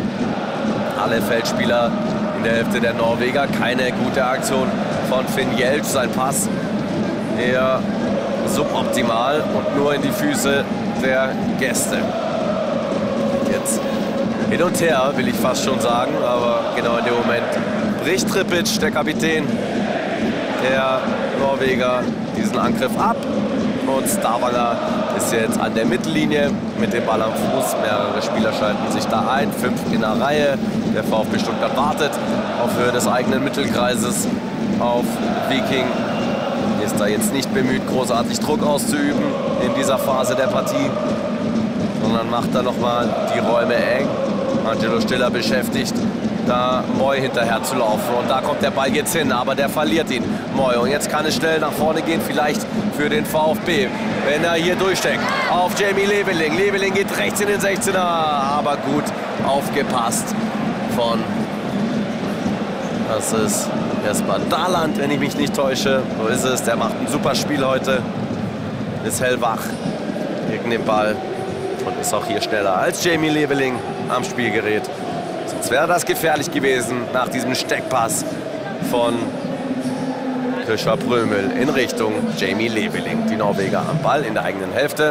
Alle Feldspieler in der Hälfte der Norweger. Keine gute Aktion von Finn Jeltsch. Sein Pass eher suboptimal und nur in die Füße der Gäste. Jetzt hin und her, will ich fast schon sagen, aber genau in dem Moment bricht Trippic, der Kapitän der Norweger, diesen Angriff ab. Und Stavanger ist jetzt an der Mittellinie mit dem Ball am Fuß. Mehrere Spieler schalten sich da ein, 5 in der Reihe. Der VfB Stuttgart wartet auf Höhe des eigenen Mittelkreises auf Viking. Ist da jetzt nicht bemüht, großartig Druck auszuüben in dieser Phase der Partie, sondern macht da nochmal die Räume eng. Angelo Stiller beschäftigt, da Moi hinterher zu laufen. Und da kommt der Ball jetzt hin, aber der verliert ihn, Moi. Und jetzt kann es schnell nach vorne gehen, vielleicht für den VfB, wenn er hier durchsteckt. Auf Jamie Leveling. Leveling geht rechts in den 16er, aber gut aufgepasst von, das ist Jesper Daland, wenn ich mich nicht täusche. So ist es, der macht ein super Spiel heute. Ist hellwach gegen den Ball und ist auch hier schneller als Jamie Leveling am Spielgerät. Sonst wäre das gefährlich gewesen nach diesem Steckpass von Krischer Prömel in Richtung Jamie Leveling. Die Norweger am Ball in der eigenen Hälfte.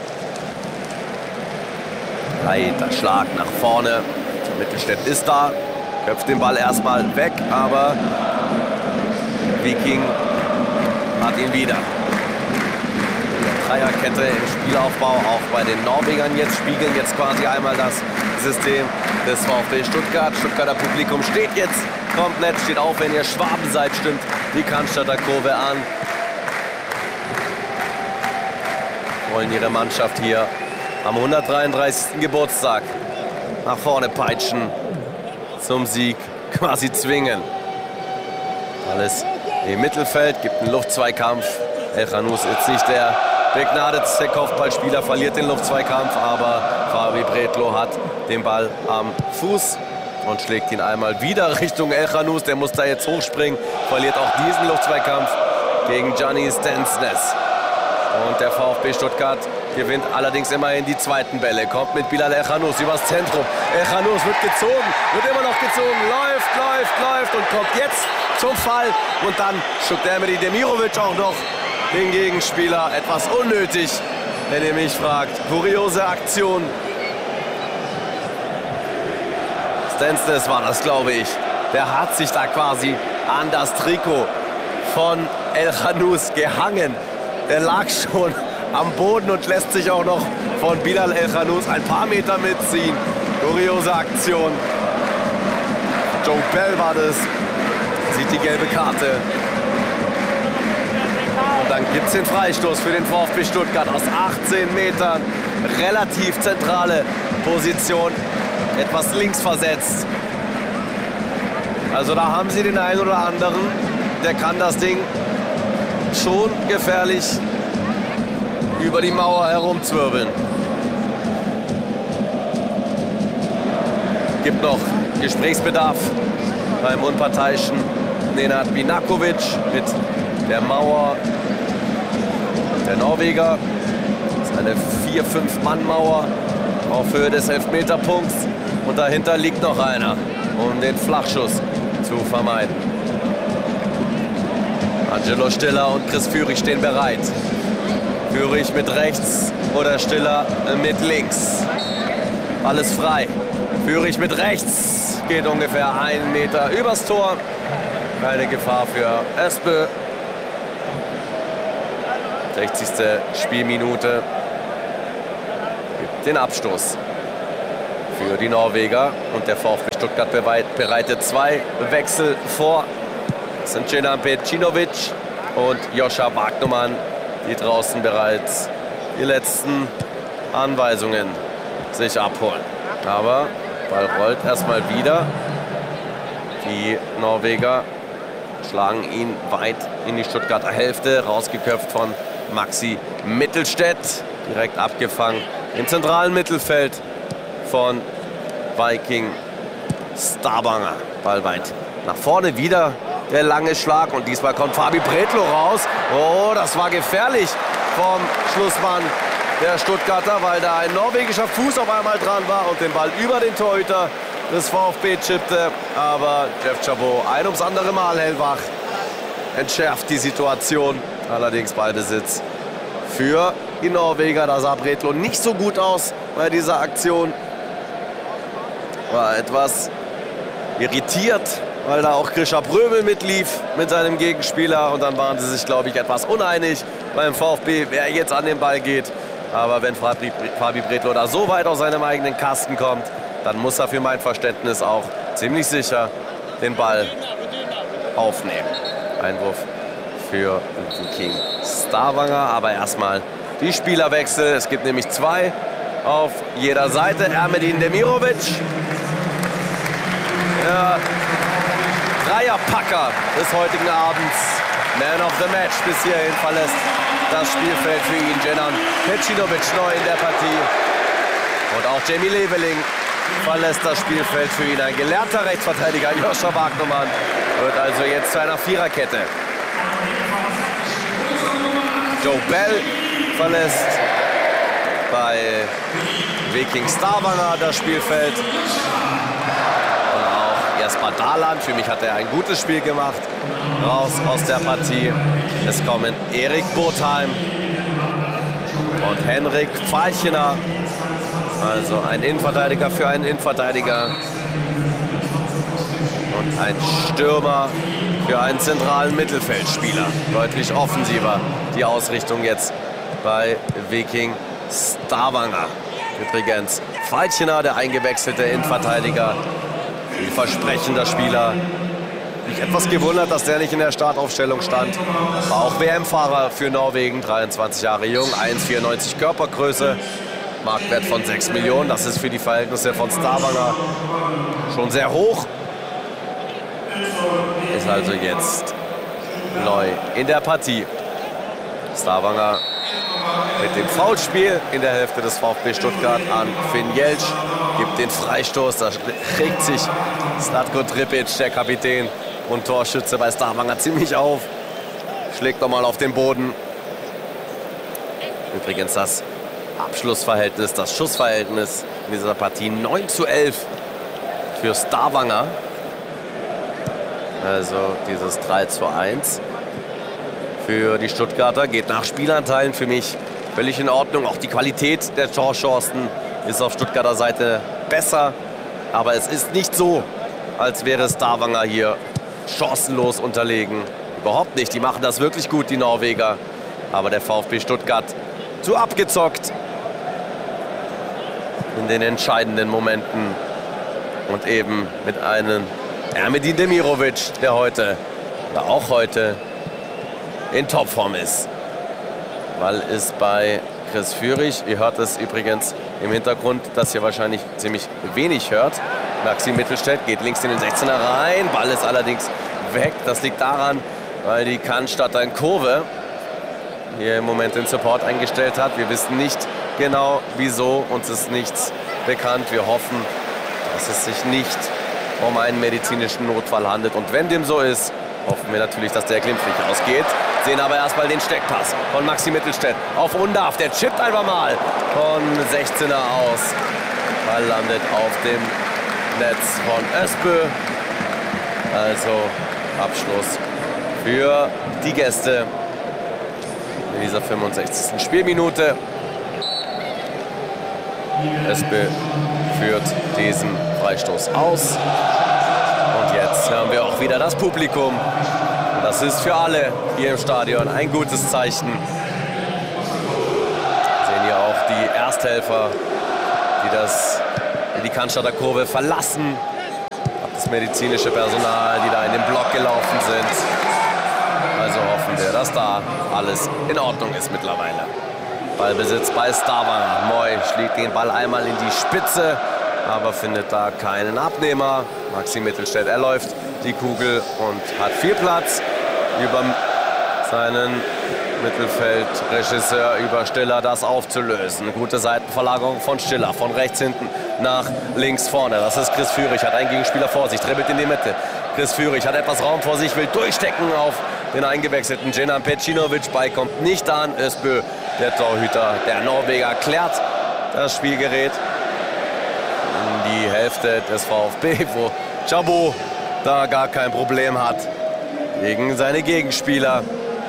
Breiter Schlag nach vorne. Mittelstädt ist da, köpft den Ball erstmal weg, aber Viking hat ihn wieder. Dreierkette im Spielaufbau, auch bei den Norwegern jetzt, spiegeln jetzt quasi einmal das System des VfB Stuttgart. Stuttgarter Publikum steht jetzt komplett, steht auf, wenn ihr Schwaben seid, stimmt die Cannstatter Kurve an. Wollen ihre Mannschaft hier am 133. Geburtstag nach vorne peitschen, zum Sieg quasi zwingen. Alles im Mittelfeld, gibt einen Luftzweikampf. Elkhanous ist nicht der begnadetste Kopfballspieler, verliert den Luftzweikampf, aber Fabi Bredlow hat den Ball am Fuß und schlägt ihn einmal wieder Richtung Elkhanous. Der muss da jetzt hochspringen, verliert auch diesen Luftzweikampf gegen Gianni Stensnes. Und der VfB Stuttgart gewinnt allerdings immerhin die zweiten Bälle. Kommt mit Bilal Elkhanous übers Zentrum. Elkhanous wird gezogen, wird immer noch gezogen. Läuft und kommt jetzt zum Fall. Und dann schuckt Emre Demirovic auch noch den Gegenspieler. Etwas unnötig, wenn ihr mich fragt. Kuriose Aktion. Stensnes war das, glaube ich. Der hat sich da quasi an das Trikot von Elkhanous gehangen. Der lag schon am Boden und lässt sich auch noch von Bilal Elkhanous ein paar Meter mitziehen. Kuriose Aktion. Joe Bell war das. Sieht die gelbe Karte. Und dann gibt es den Freistoß für den VfB Stuttgart aus 18 Metern. Relativ zentrale Position. Etwas links versetzt. Also da haben sie den einen oder anderen. Der kann das Ding schon gefährlich über die Mauer herumzwirbeln. Gibt noch Gesprächsbedarf beim unparteiischen Nenad Binakovic mit der Mauer der Norweger. Das ist eine 4-5-Mann-Mauer auf Höhe des Elfmeterpunkts. Und dahinter liegt noch einer, um den Flachschuss zu vermeiden. Angelo Stiller und Chris Führig stehen bereit. Führig mit rechts oder Stiller mit links. Alles frei. Führig mit rechts. Geht ungefähr 1 Meter übers Tor. Keine Gefahr für Espö. 60. Spielminute. Gibt den Abstoß für die Norweger. Und der VfB Stuttgart bereitet 2 Wechsel vor. Das sind Cenan Pecinovic und Joscha Wagnumann, die draußen bereits die letzten Anweisungen sich abholen. Aber Ball rollt erstmal wieder. Die Norweger schlagen ihn weit in die Stuttgarter Hälfte. Rausgeköpft von Maxi Mittelstädt. Direkt abgefangen im zentralen Mittelfeld von Viking Stavanger. Ball weit nach vorne, wieder der lange Schlag. Und diesmal kommt Fabi Bredlow raus. Oh, das war gefährlich vom Schlussmann der Stuttgarter, weil da ein norwegischer Fuß auf einmal dran war und den Ball über den Torhüter des VfB chippte. Aber Jeff Chabot ein ums andere Mal hellwach, entschärft die Situation. Allerdings Ballbesitz für die Norweger. Da sah Bredlow nicht so gut aus bei dieser Aktion. War etwas irritiert, weil da auch Grisha Prömel mitlief mit seinem Gegenspieler. Und dann waren sie sich, glaube ich, etwas uneinig beim VfB, wer jetzt an den Ball geht. Aber wenn Fabi Bredlow da so weit aus seinem eigenen Kasten kommt, dann muss er für mein Verständnis auch ziemlich sicher den Ball aufnehmen. Einwurf für Viking Stavanger. Aber erstmal die Spielerwechsel. Es gibt nämlich 2 auf jeder Seite. Ermedin Demirovic. Der Dreierpacker des heutigen Abends. Man of the Match bis hierhin verlässt das Spielfeld für ihn. Cenan Pecinovic neu in der Partie. Und auch Jamie Leveling verlässt das Spielfeld für ihn. Ein gelernter Rechtsverteidiger, Joscha Wagnumann, wird also jetzt zu einer Viererkette. Joe Bell verlässt bei Viking Stavanger das Spielfeld. Und auch Jesper Dahlland, für mich hat er ein gutes Spiel gemacht, raus aus der Partie. Es kommen Erik Botheim und Henrik Pfalchener. Also ein Innenverteidiger für einen Innenverteidiger und ein Stürmer für einen zentralen Mittelfeldspieler. Deutlich offensiver die Ausrichtung jetzt bei Viking Stavanger. Übrigens Pfalchener, der eingewechselte Innenverteidiger, vielversprechender Spieler. Mich etwas gewundert, dass der nicht in der Startaufstellung stand. War auch WM-Fahrer für Norwegen, 23 Jahre jung, 1,94 Körpergröße. Marktwert von 6 Millionen, das ist für die Verhältnisse von Stavanger schon sehr hoch. Ist also jetzt neu in der Partie. Stavanger mit dem Foulspiel in der Hälfte des VfB Stuttgart an Finn Jeltsch. Gibt den Freistoß, da regt sich Zlatko Tripic, der Kapitän und Torschütze bei Stavanger, ziemlich auf. Schlägt nochmal auf den Boden. Übrigens das Abschlussverhältnis, das Schussverhältnis in dieser Partie 9:11 für Stavanger. Also dieses 3:1 für die Stuttgarter. Geht nach Spielanteilen für mich völlig in Ordnung. Auch die Qualität der Torchancen ist auf Stuttgarter Seite besser. Aber es ist nicht so, als wäre Stavanger hier chancenlos unterlegen. Überhaupt nicht. Die machen das wirklich gut, die Norweger. Aber der VfB Stuttgart zu abgezockt in den entscheidenden Momenten. Und eben mit einem Ermedin Demirovic, der heute, oder auch heute, in Topform ist. Weil es bei Chris Führig, ihr hört es übrigens im Hintergrund, das ihr wahrscheinlich ziemlich wenig hört. Maxi Mittelstädt geht links in den 16er rein, Ball ist allerdings weg. Das liegt daran, weil die Cannstatter in Kurve hier im Moment den Support eingestellt hat. Wir wissen nicht genau wieso, uns ist nichts bekannt. Wir hoffen, dass es sich nicht um einen medizinischen Notfall handelt. Und wenn dem so ist, Hoffen wir natürlich, dass der glimpflich ausgeht. Sehen aber erstmal den Steckpass von Maxi Mittelstädt auf Undav. Der chippt einfach mal von 16er aus. Ball landet auf dem Netz von Özbö. Also Abschluss für die Gäste in dieser 65. Spielminute. Özbö führt diesen Freistoß aus. Und jetzt hören wir auch wieder das Publikum. Das ist für alle hier im Stadion ein gutes Zeichen. Wir sehen hier auch die Ersthelfer, die die Cannstatter Kurve verlassen. Das medizinische Personal, die da in den Block gelaufen sind. Also hoffen wir, dass da alles in Ordnung ist mittlerweile. Ballbesitz bei Stavanger. Moi schlägt den Ball einmal in die Spitze, aber findet da keinen Abnehmer. Maxi Mittelstädt erläuft die Kugel und hat viel Platz über seinen Mittelfeldregisseur, über Stiller, das aufzulösen. Gute Seitenverlagerung von Stiller, von rechts hinten nach links vorne. Das ist Chris Führig, hat einen Gegenspieler vor sich, dribbelt in die Mitte. Chris Führig hat etwas Raum vor sich, will durchstecken auf den eingewechselten Dženan Pecinovic. Ball kommt nicht an. Özbö, der Torhüter der Norweger, klärt das Spielgerät in die Hälfte des VfB, wo Chabot da gar kein Problem hat gegen seine Gegenspieler.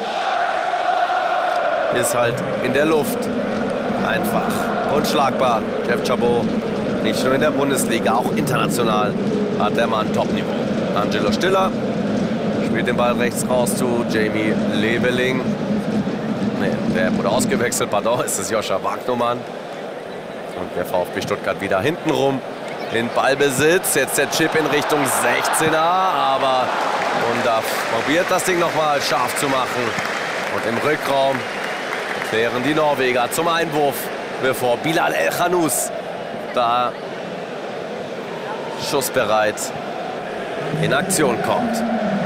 Ist halt in der Luft einfach unschlagbar. Jeff Chabot, nicht nur in der Bundesliga, auch international hat der Mann Top-Niveau. Angelo Stiller spielt den Ball rechts raus zu Jamie Leveling. Ne, der wurde ausgewechselt, pardon, ist es Joscha Wagnumann. Und der VfB Stuttgart wieder hinten rum in Ballbesitz. Jetzt der Chip in Richtung 16er, aber Undav probiert das Ding nochmal scharf zu machen. Und im Rückraum klären die Norweger zum Einwurf, bevor Bilal El-Khanous da schussbereit in Aktion kommt.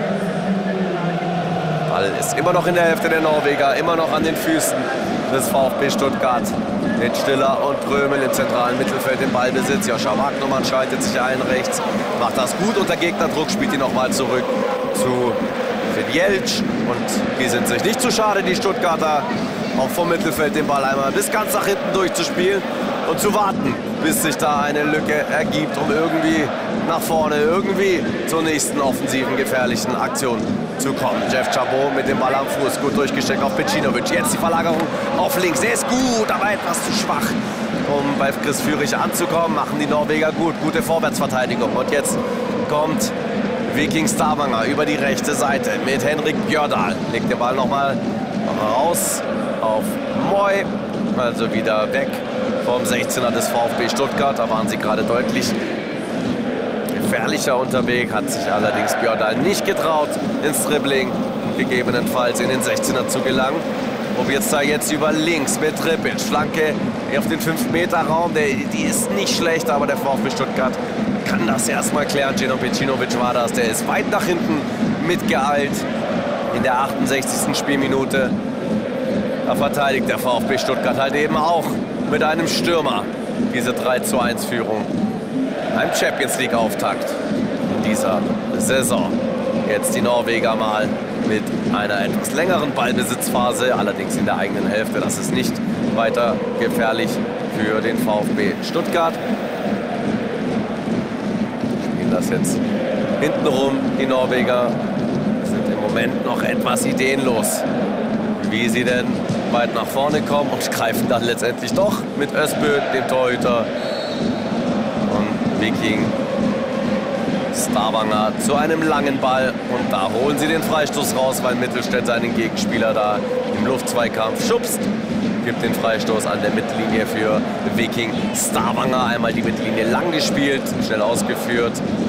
Ball ist immer noch in der Hälfte der Norweger, immer noch an den Füßen des VfB Stuttgart. Mit Stiller und Prömel im zentralen Mittelfeld im Ballbesitz. Joscha Wagnumann schaltet sich ein rechts, macht das gut unter Gegnerdruck, spielt ihn nochmal zurück zu Fedjelc. Und die sind sich nicht zu schade, die Stuttgarter, auch vom Mittelfeld den Ball einmal bis ganz nach hinten durchzuspielen und zu warten, bis sich da eine Lücke ergibt, um irgendwie nach vorne, irgendwie zur nächsten offensiven, gefährlichen Aktion zu kommen. Jeff Chabot mit dem Ball am Fuß, gut durchgesteckt auf Pecinovic. Jetzt die Verlagerung auf links. Er ist gut, aber etwas zu schwach, um bei Chris Führig anzukommen. Machen die Norweger gut, gute Vorwärtsverteidigung. Und jetzt kommt Viking Stavanger über die rechte Seite mit Henrik Bjørdal. Legt den Ball nochmal raus auf Moi. Also wieder weg vom 16er des VfB Stuttgart. Da waren sie gerade deutlich gefährlicher unterwegs, hat sich allerdings Bjørdal nicht getraut, ins Dribbling gegebenenfalls in den 16er zu gelangen. Probiert es da jetzt über links mit Tripic. Flanke auf den 5-Meter-Raum, die ist nicht schlecht, aber der VfB Stuttgart kann das erstmal klären. Dženan Pecinovic war das, der ist weit nach hinten mitgeeilt in der 68. Spielminute. Da verteidigt der VfB Stuttgart halt eben auch mit einem Stürmer diese 3:1-Führung. Ein Champions-League-Auftakt in dieser Saison. Jetzt die Norweger mal mit einer etwas längeren Ballbesitzphase, allerdings in der eigenen Hälfte. Das ist nicht weiter gefährlich für den VfB Stuttgart. Spielen das jetzt hintenrum. Die Norweger sind im Moment noch etwas ideenlos, wie sie denn weit nach vorne kommen, und greifen dann letztendlich doch mit Özbö, dem Torhüter, und Viking Stavanger zu einem langen Ball, und da holen sie den Freistoß raus, weil Mittelstädt seinen Gegenspieler da im Luftzweikampf schubst. Gibt den Freistoß an der Mittellinie für Viking Stavanger. Einmal die Mittellinie lang gespielt, schnell ausgeführt.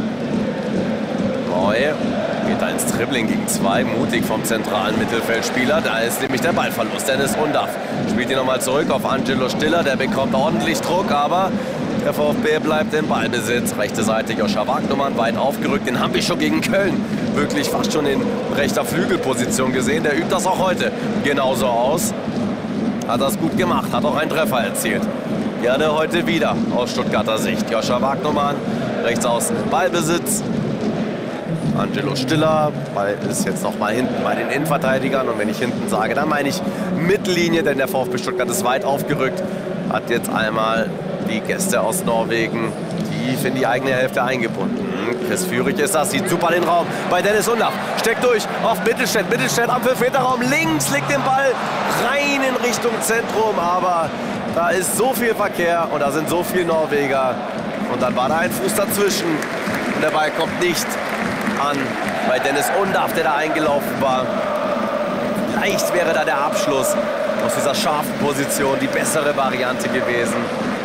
Neu geht da ins Dribbling gegen zwei, mutig vom zentralen Mittelfeldspieler. Da ist nämlich der Ballverlust. Dennis Undav spielt ihn nochmal zurück auf Angelo Stiller. Der bekommt ordentlich Druck, aber der VfB bleibt im Ballbesitz. Rechte Seite Joscha Wagnumann, weit aufgerückt. Den haben wir schon gegen Köln wirklich fast schon in rechter Flügelposition gesehen. Der übt das auch heute genauso aus. Hat das gut gemacht, hat auch einen Treffer erzielt. Gerne heute wieder aus Stuttgarter Sicht. Joscha Wagnumann, rechts außen im Ballbesitz. Angelo Stiller. Ball ist jetzt noch mal hinten bei den Innenverteidigern. Und wenn ich hinten sage, dann meine ich Mittellinie, denn der VfB Stuttgart ist weit aufgerückt. Hat jetzt einmal die Gäste aus Norwegen tief in die eigene Hälfte eingebunden. Chris Führig ist das, sieht super den Raum bei Dennis Undaff. Steckt durch auf Mittelstädt. Mittelstädt am 5-Meter-Raum links, legt den Ball rein in Richtung Zentrum. Aber da ist so viel Verkehr und da sind so viele Norweger. Und dann war da ein Fuß dazwischen. Und der Ball kommt nicht an bei Dennis Undaff, der da eingelaufen war. Vielleicht wäre da der Abschluss aus dieser scharfen Position die bessere Variante gewesen.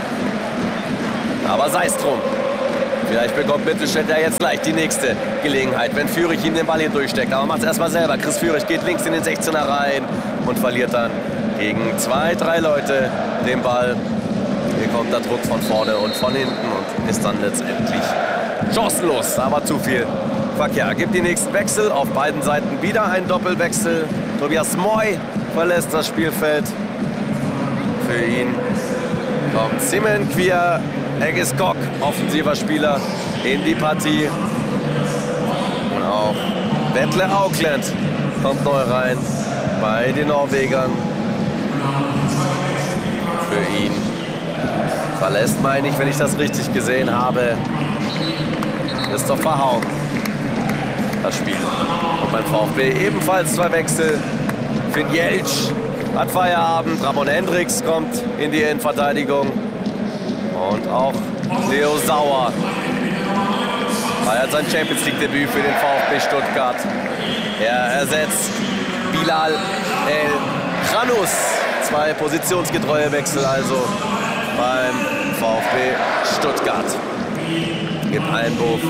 Aber sei es drum. Vielleicht bekommt Mittelstädt ja jetzt gleich die nächste Gelegenheit, wenn Führig ihm den Ball hier durchsteckt. Aber macht es erstmal selber. Chris Führig geht links in den 16er rein und verliert dann gegen 2, 3 Leute den Ball. Hier kommt der Druck von vorne und von hinten und ist dann letztendlich chancenlos. Aber zu viel Verkehr. Gibt die nächsten Wechsel. Auf beiden Seiten wieder ein Doppelwechsel. Tobias Moy verlässt das Spielfeld. Für ihn kommt Simen Quia Egges Kok, offensiver Spieler, in die Partie. Und auch Vetle Auckland kommt neu rein bei den Norwegern. Für ihn verlässt, meine ich, wenn ich das richtig gesehen habe, Christopher Haug das Spiel. Und beim VfB ebenfalls 2 Wechsel. Finn Jeltsch hat Feierabend. Ramon Hendricks kommt in die Innenverteidigung. Und auch Leo Sauer feiert sein Champions-League-Debüt für den VfB Stuttgart. Er ersetzt Bilal El Kranus. 2 positionsgetreue Wechsel also beim VfB Stuttgart. Gibt Einwurf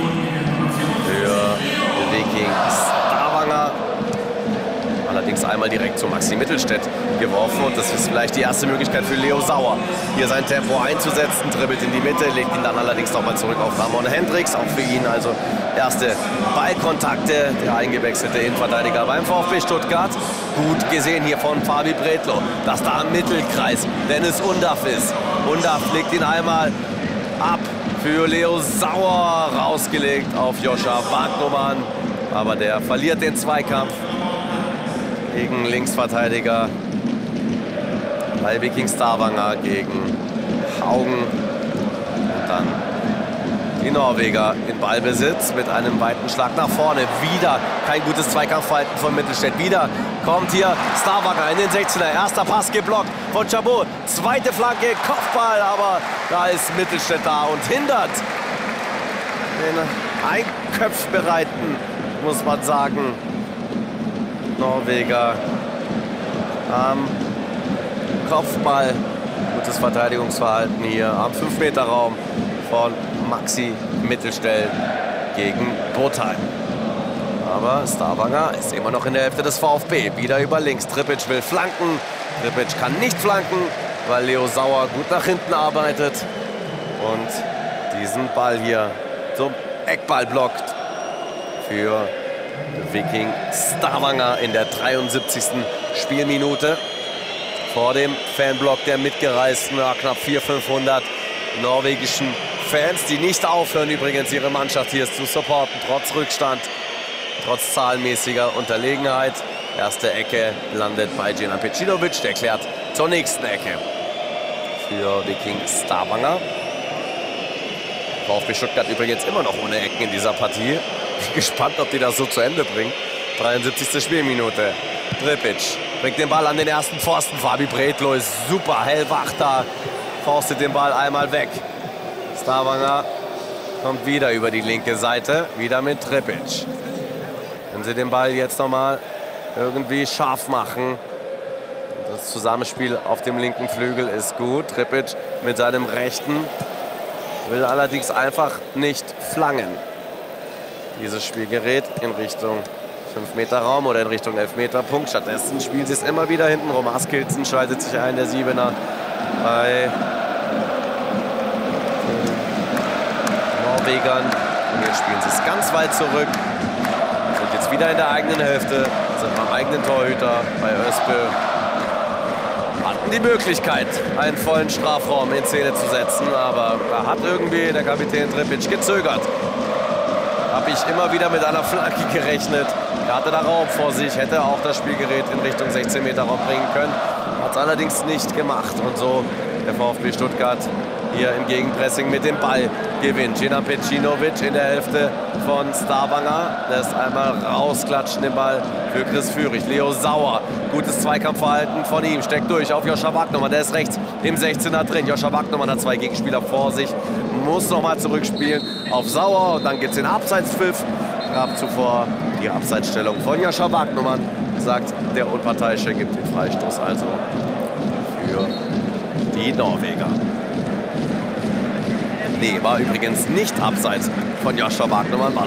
für Viking Stavanger. Allerdings einmal direkt zu Maxi Mittelstädt geworfen. Und das ist vielleicht die erste Möglichkeit für Leo Sauer, hier sein Tempo einzusetzen. Dribbelt in die Mitte, legt ihn dann allerdings nochmal zurück auf Ramon Hendricks. Auch für ihn also erste Ballkontakte. Der eingewechselte Innenverteidiger beim VfB Stuttgart. Gut gesehen hier von Fabi Bredlow, dass da im Mittelkreis Dennis Undaff ist. Undaff legt ihn einmal ab für Leo Sauer. Rausgelegt auf Joscha Wagnumann. Aber der verliert den Zweikampf gegen Linksverteidiger bei Viking Stavanger gegen Haugen. Und dann die Norweger in Ballbesitz mit einem weiten Schlag nach vorne. Wieder kein gutes Zweikampfverhalten von Mittelstädt. Wieder kommt hier Stavanger in den 16er. Erster Pass geblockt von Chabot. Zweite Flanke, Kopfball. Aber da ist Mittelstädt da und hindert den einköpfbereiten, muss man sagen, Norweger am Kopfball. Gutes Verteidigungsverhalten hier am 5-Meter-Raum von Maxi Mittelstädt gegen Botheim. Aber Stavanger ist immer noch in der Hälfte des VfB. Wieder über links. Tripic will flanken. Tripic kann nicht flanken, weil Leo Sauer gut nach hinten arbeitet. Und diesen Ball hier zum Eckball blockt für Viking Stavanger in der 73. Spielminute. Vor dem Fanblock der mitgereisten, knapp 400-500 norwegischen Fans, die nicht aufhören übrigens, ihre Mannschaft hier zu supporten, trotz Rückstand, trotz zahlenmäßiger Unterlegenheit. Erste Ecke landet bei Djenan Pecilovic, der klärt zur nächsten Ecke für Viking Stavanger. VfB Stuttgart übrigens immer noch ohne Ecken in dieser Partie. Bin gespannt, ob die das so zu Ende bringen. 73. Spielminute. Tripic bringt den Ball an den ersten Pfosten. Fabi Bredlow ist super hellwach da. Faustet den Ball einmal weg. Stavanger kommt wieder über die linke Seite. Wieder mit Tripic. Wenn sie den Ball jetzt nochmal irgendwie scharf machen. Das Zusammenspiel auf dem linken Flügel ist gut. Tripic mit seinem rechten will allerdings einfach nicht flanken. Dieses Spiel gerät in Richtung 5-Meter-Raum oder in Richtung 11-Meter-Punkt. Stattdessen spielen sie es immer wieder hinten rum. Askildsen schaltet sich ein, der Siebener bei Norwegern. Und jetzt spielen sie es ganz weit zurück. Sind jetzt wieder in der eigenen Hälfte, sind beim eigenen Torhüter bei Ösbö. Hatten die Möglichkeit, einen vollen Strafraum in Szene zu setzen, aber da hat irgendwie der Kapitän Tripic gezögert. habe ich immer wieder mit einer Flanke gerechnet. Er hatte da Raum vor sich, hätte auch das Spielgerät in Richtung 16-Meter-Raum bringen können. Hat es allerdings nicht gemacht. Und so der VfB Stuttgart hier im Gegenpressing mit dem Ball gewinnt. Cina Pecinovic in der Hälfte von Stavanger lässt einmal rausklatschen den Ball für Chris Führig. Leo Sauer, gutes Zweikampfverhalten von ihm, steckt durch auf Joscha Wagnermann, der ist rechts im 16er drin. Joscha Wagnermann hat 2 Gegenspieler vor sich, muss nochmal zurückspielen auf Sauer und dann gibt es den Abseitspfiff. Gab zuvor die Abseitsstellung von Joscha Wagnermann, sagt der Unparteiische, gibt den Freistoß also für die Norweger. Nee, war übrigens nicht abseits von Joscha Wagnermann, war